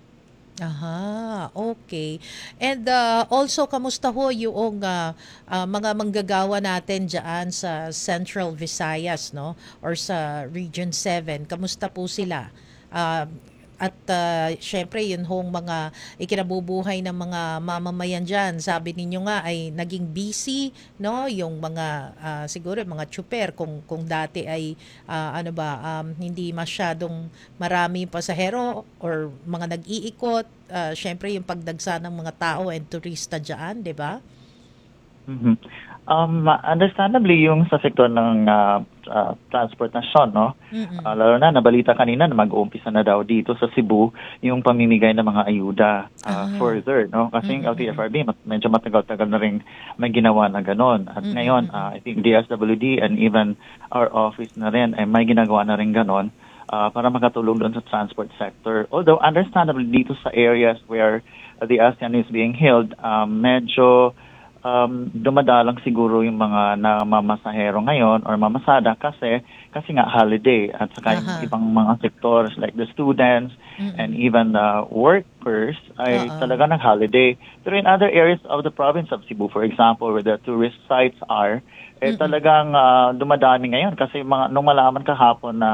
Aha, okay. And uh, also, kamusta ho yung uh, uh, mga manggagawa natin dyan sa Central Visayas, no? Or sa Region seven? Kamusta po sila? Uh, at uh, syempre, yun hong mga ikinabubuhay ng mga mamamayan dyan. Sabi ninyo nga ay naging busy, no? Yung mga, uh, siguro, mga tsuper, kung, kung dati ay, uh, ano ba, um, hindi masyadong marami pasahero or mga nag-iikot. Uh, syempre, yung pagdagsa ng mga tao and turista dyan, di ba? Mm-hmm. Um, understandably, yung sa sektor ng uh, uh, transportasyon, no? Mm-hmm. Uh, lalo na, nabalita kanina na mag-uumpisa na daw dito sa Cebu yung pamimigay ng mga ayuda uh, uh-huh. further, no? Kasi mm-hmm. L T F R B, mat- medyo matagal-tagal na rin may ginawa na ganon. At mm-hmm. ngayon, uh, I think D S W D and even our office na rin ay may ginagawa na rin ganon uh, para makatulong doon sa transport sector. Although, understandably, dito sa areas where uh, the ASEAN is being held, um, medyo Um, dumadalang siguro yung mga namamasahero ngayon or mamasada kasi kasi nga holiday at saka yung Aha. ibang mga sectors like the students Mm-mm. and even the workers ay Oo. talaga nag-holiday. Pero in other areas of the province of Cebu, for example, where the tourist sites are, eh Mm-mm. talagang uh, dumadami ngayon kasi mga, nung malaman kahapon na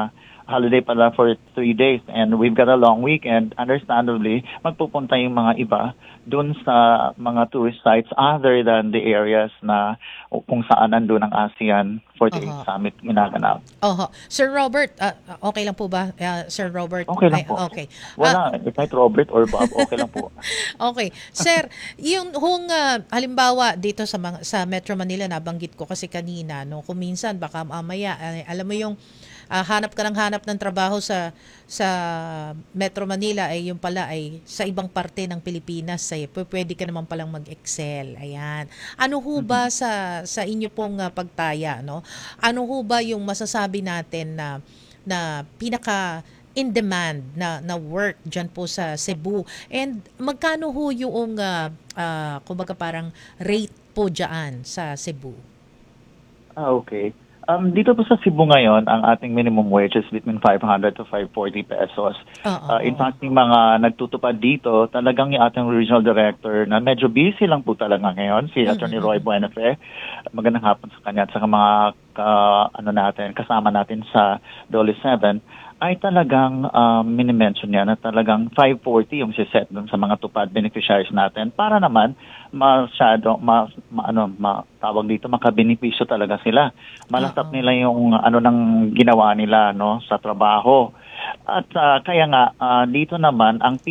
holiday pala for three days and we've got a long weekend. Understandably, magpupunta yung mga iba dun sa mga tourist sites other than the areas na kung saan nandun ang ASEAN forty-eight Aha. Summit ginaganap. Oho. Sir Robert, ah, okay lang po ba? Ah, Sir Robert? Okay lang Ay, po. Okay. Wala, kahit Robert or Bob, okay lang po. Okay. Sir, yung hung ah, halimbawa dito sa mga, sa Metro Manila, nabanggit ko kasi kanina, no, kung minsan baka mamaya, ay, alam mo yung ah, hanap ka ng hanap ng trabaho sa sa Metro Manila, ay yung pala ay sa ibang parte ng Pilipinas, ay p- pwede ka naman palang mag-excel. Ayan. Ano ho ba sa sa inyo pong ah, pagtaya, no? Ano ho ba yung masasabi natin na na pinaka in demand na na work diyan po sa Cebu, and magkano ho yung uh, uh, kumbaga parang rate po diyan sa Cebu? Ah, okay. Um, dito po sa Cebu ngayon, ang ating minimum wage is between five hundred to five forty pesos. Oo. Uh, in fact, yung mga nagtutupad dito, talagang yung ating regional director na medyo busy lang po talaga ngayon, si Attorney Roy Buenafe. Magandang hapon sa kanya at sa mga ka, ano natin, kasama natin sa Dolly seven, ay talagang um, minimension niya na talagang five forty yung siset dun sa mga tupad beneficiaries natin para naman masyado, ma, ma, ano, ma, tawag dito, makabenepisyo talaga sila. Malasap nila yung ano nang ginawa nila no sa trabaho. At uh, kaya nga, uh, dito naman, ang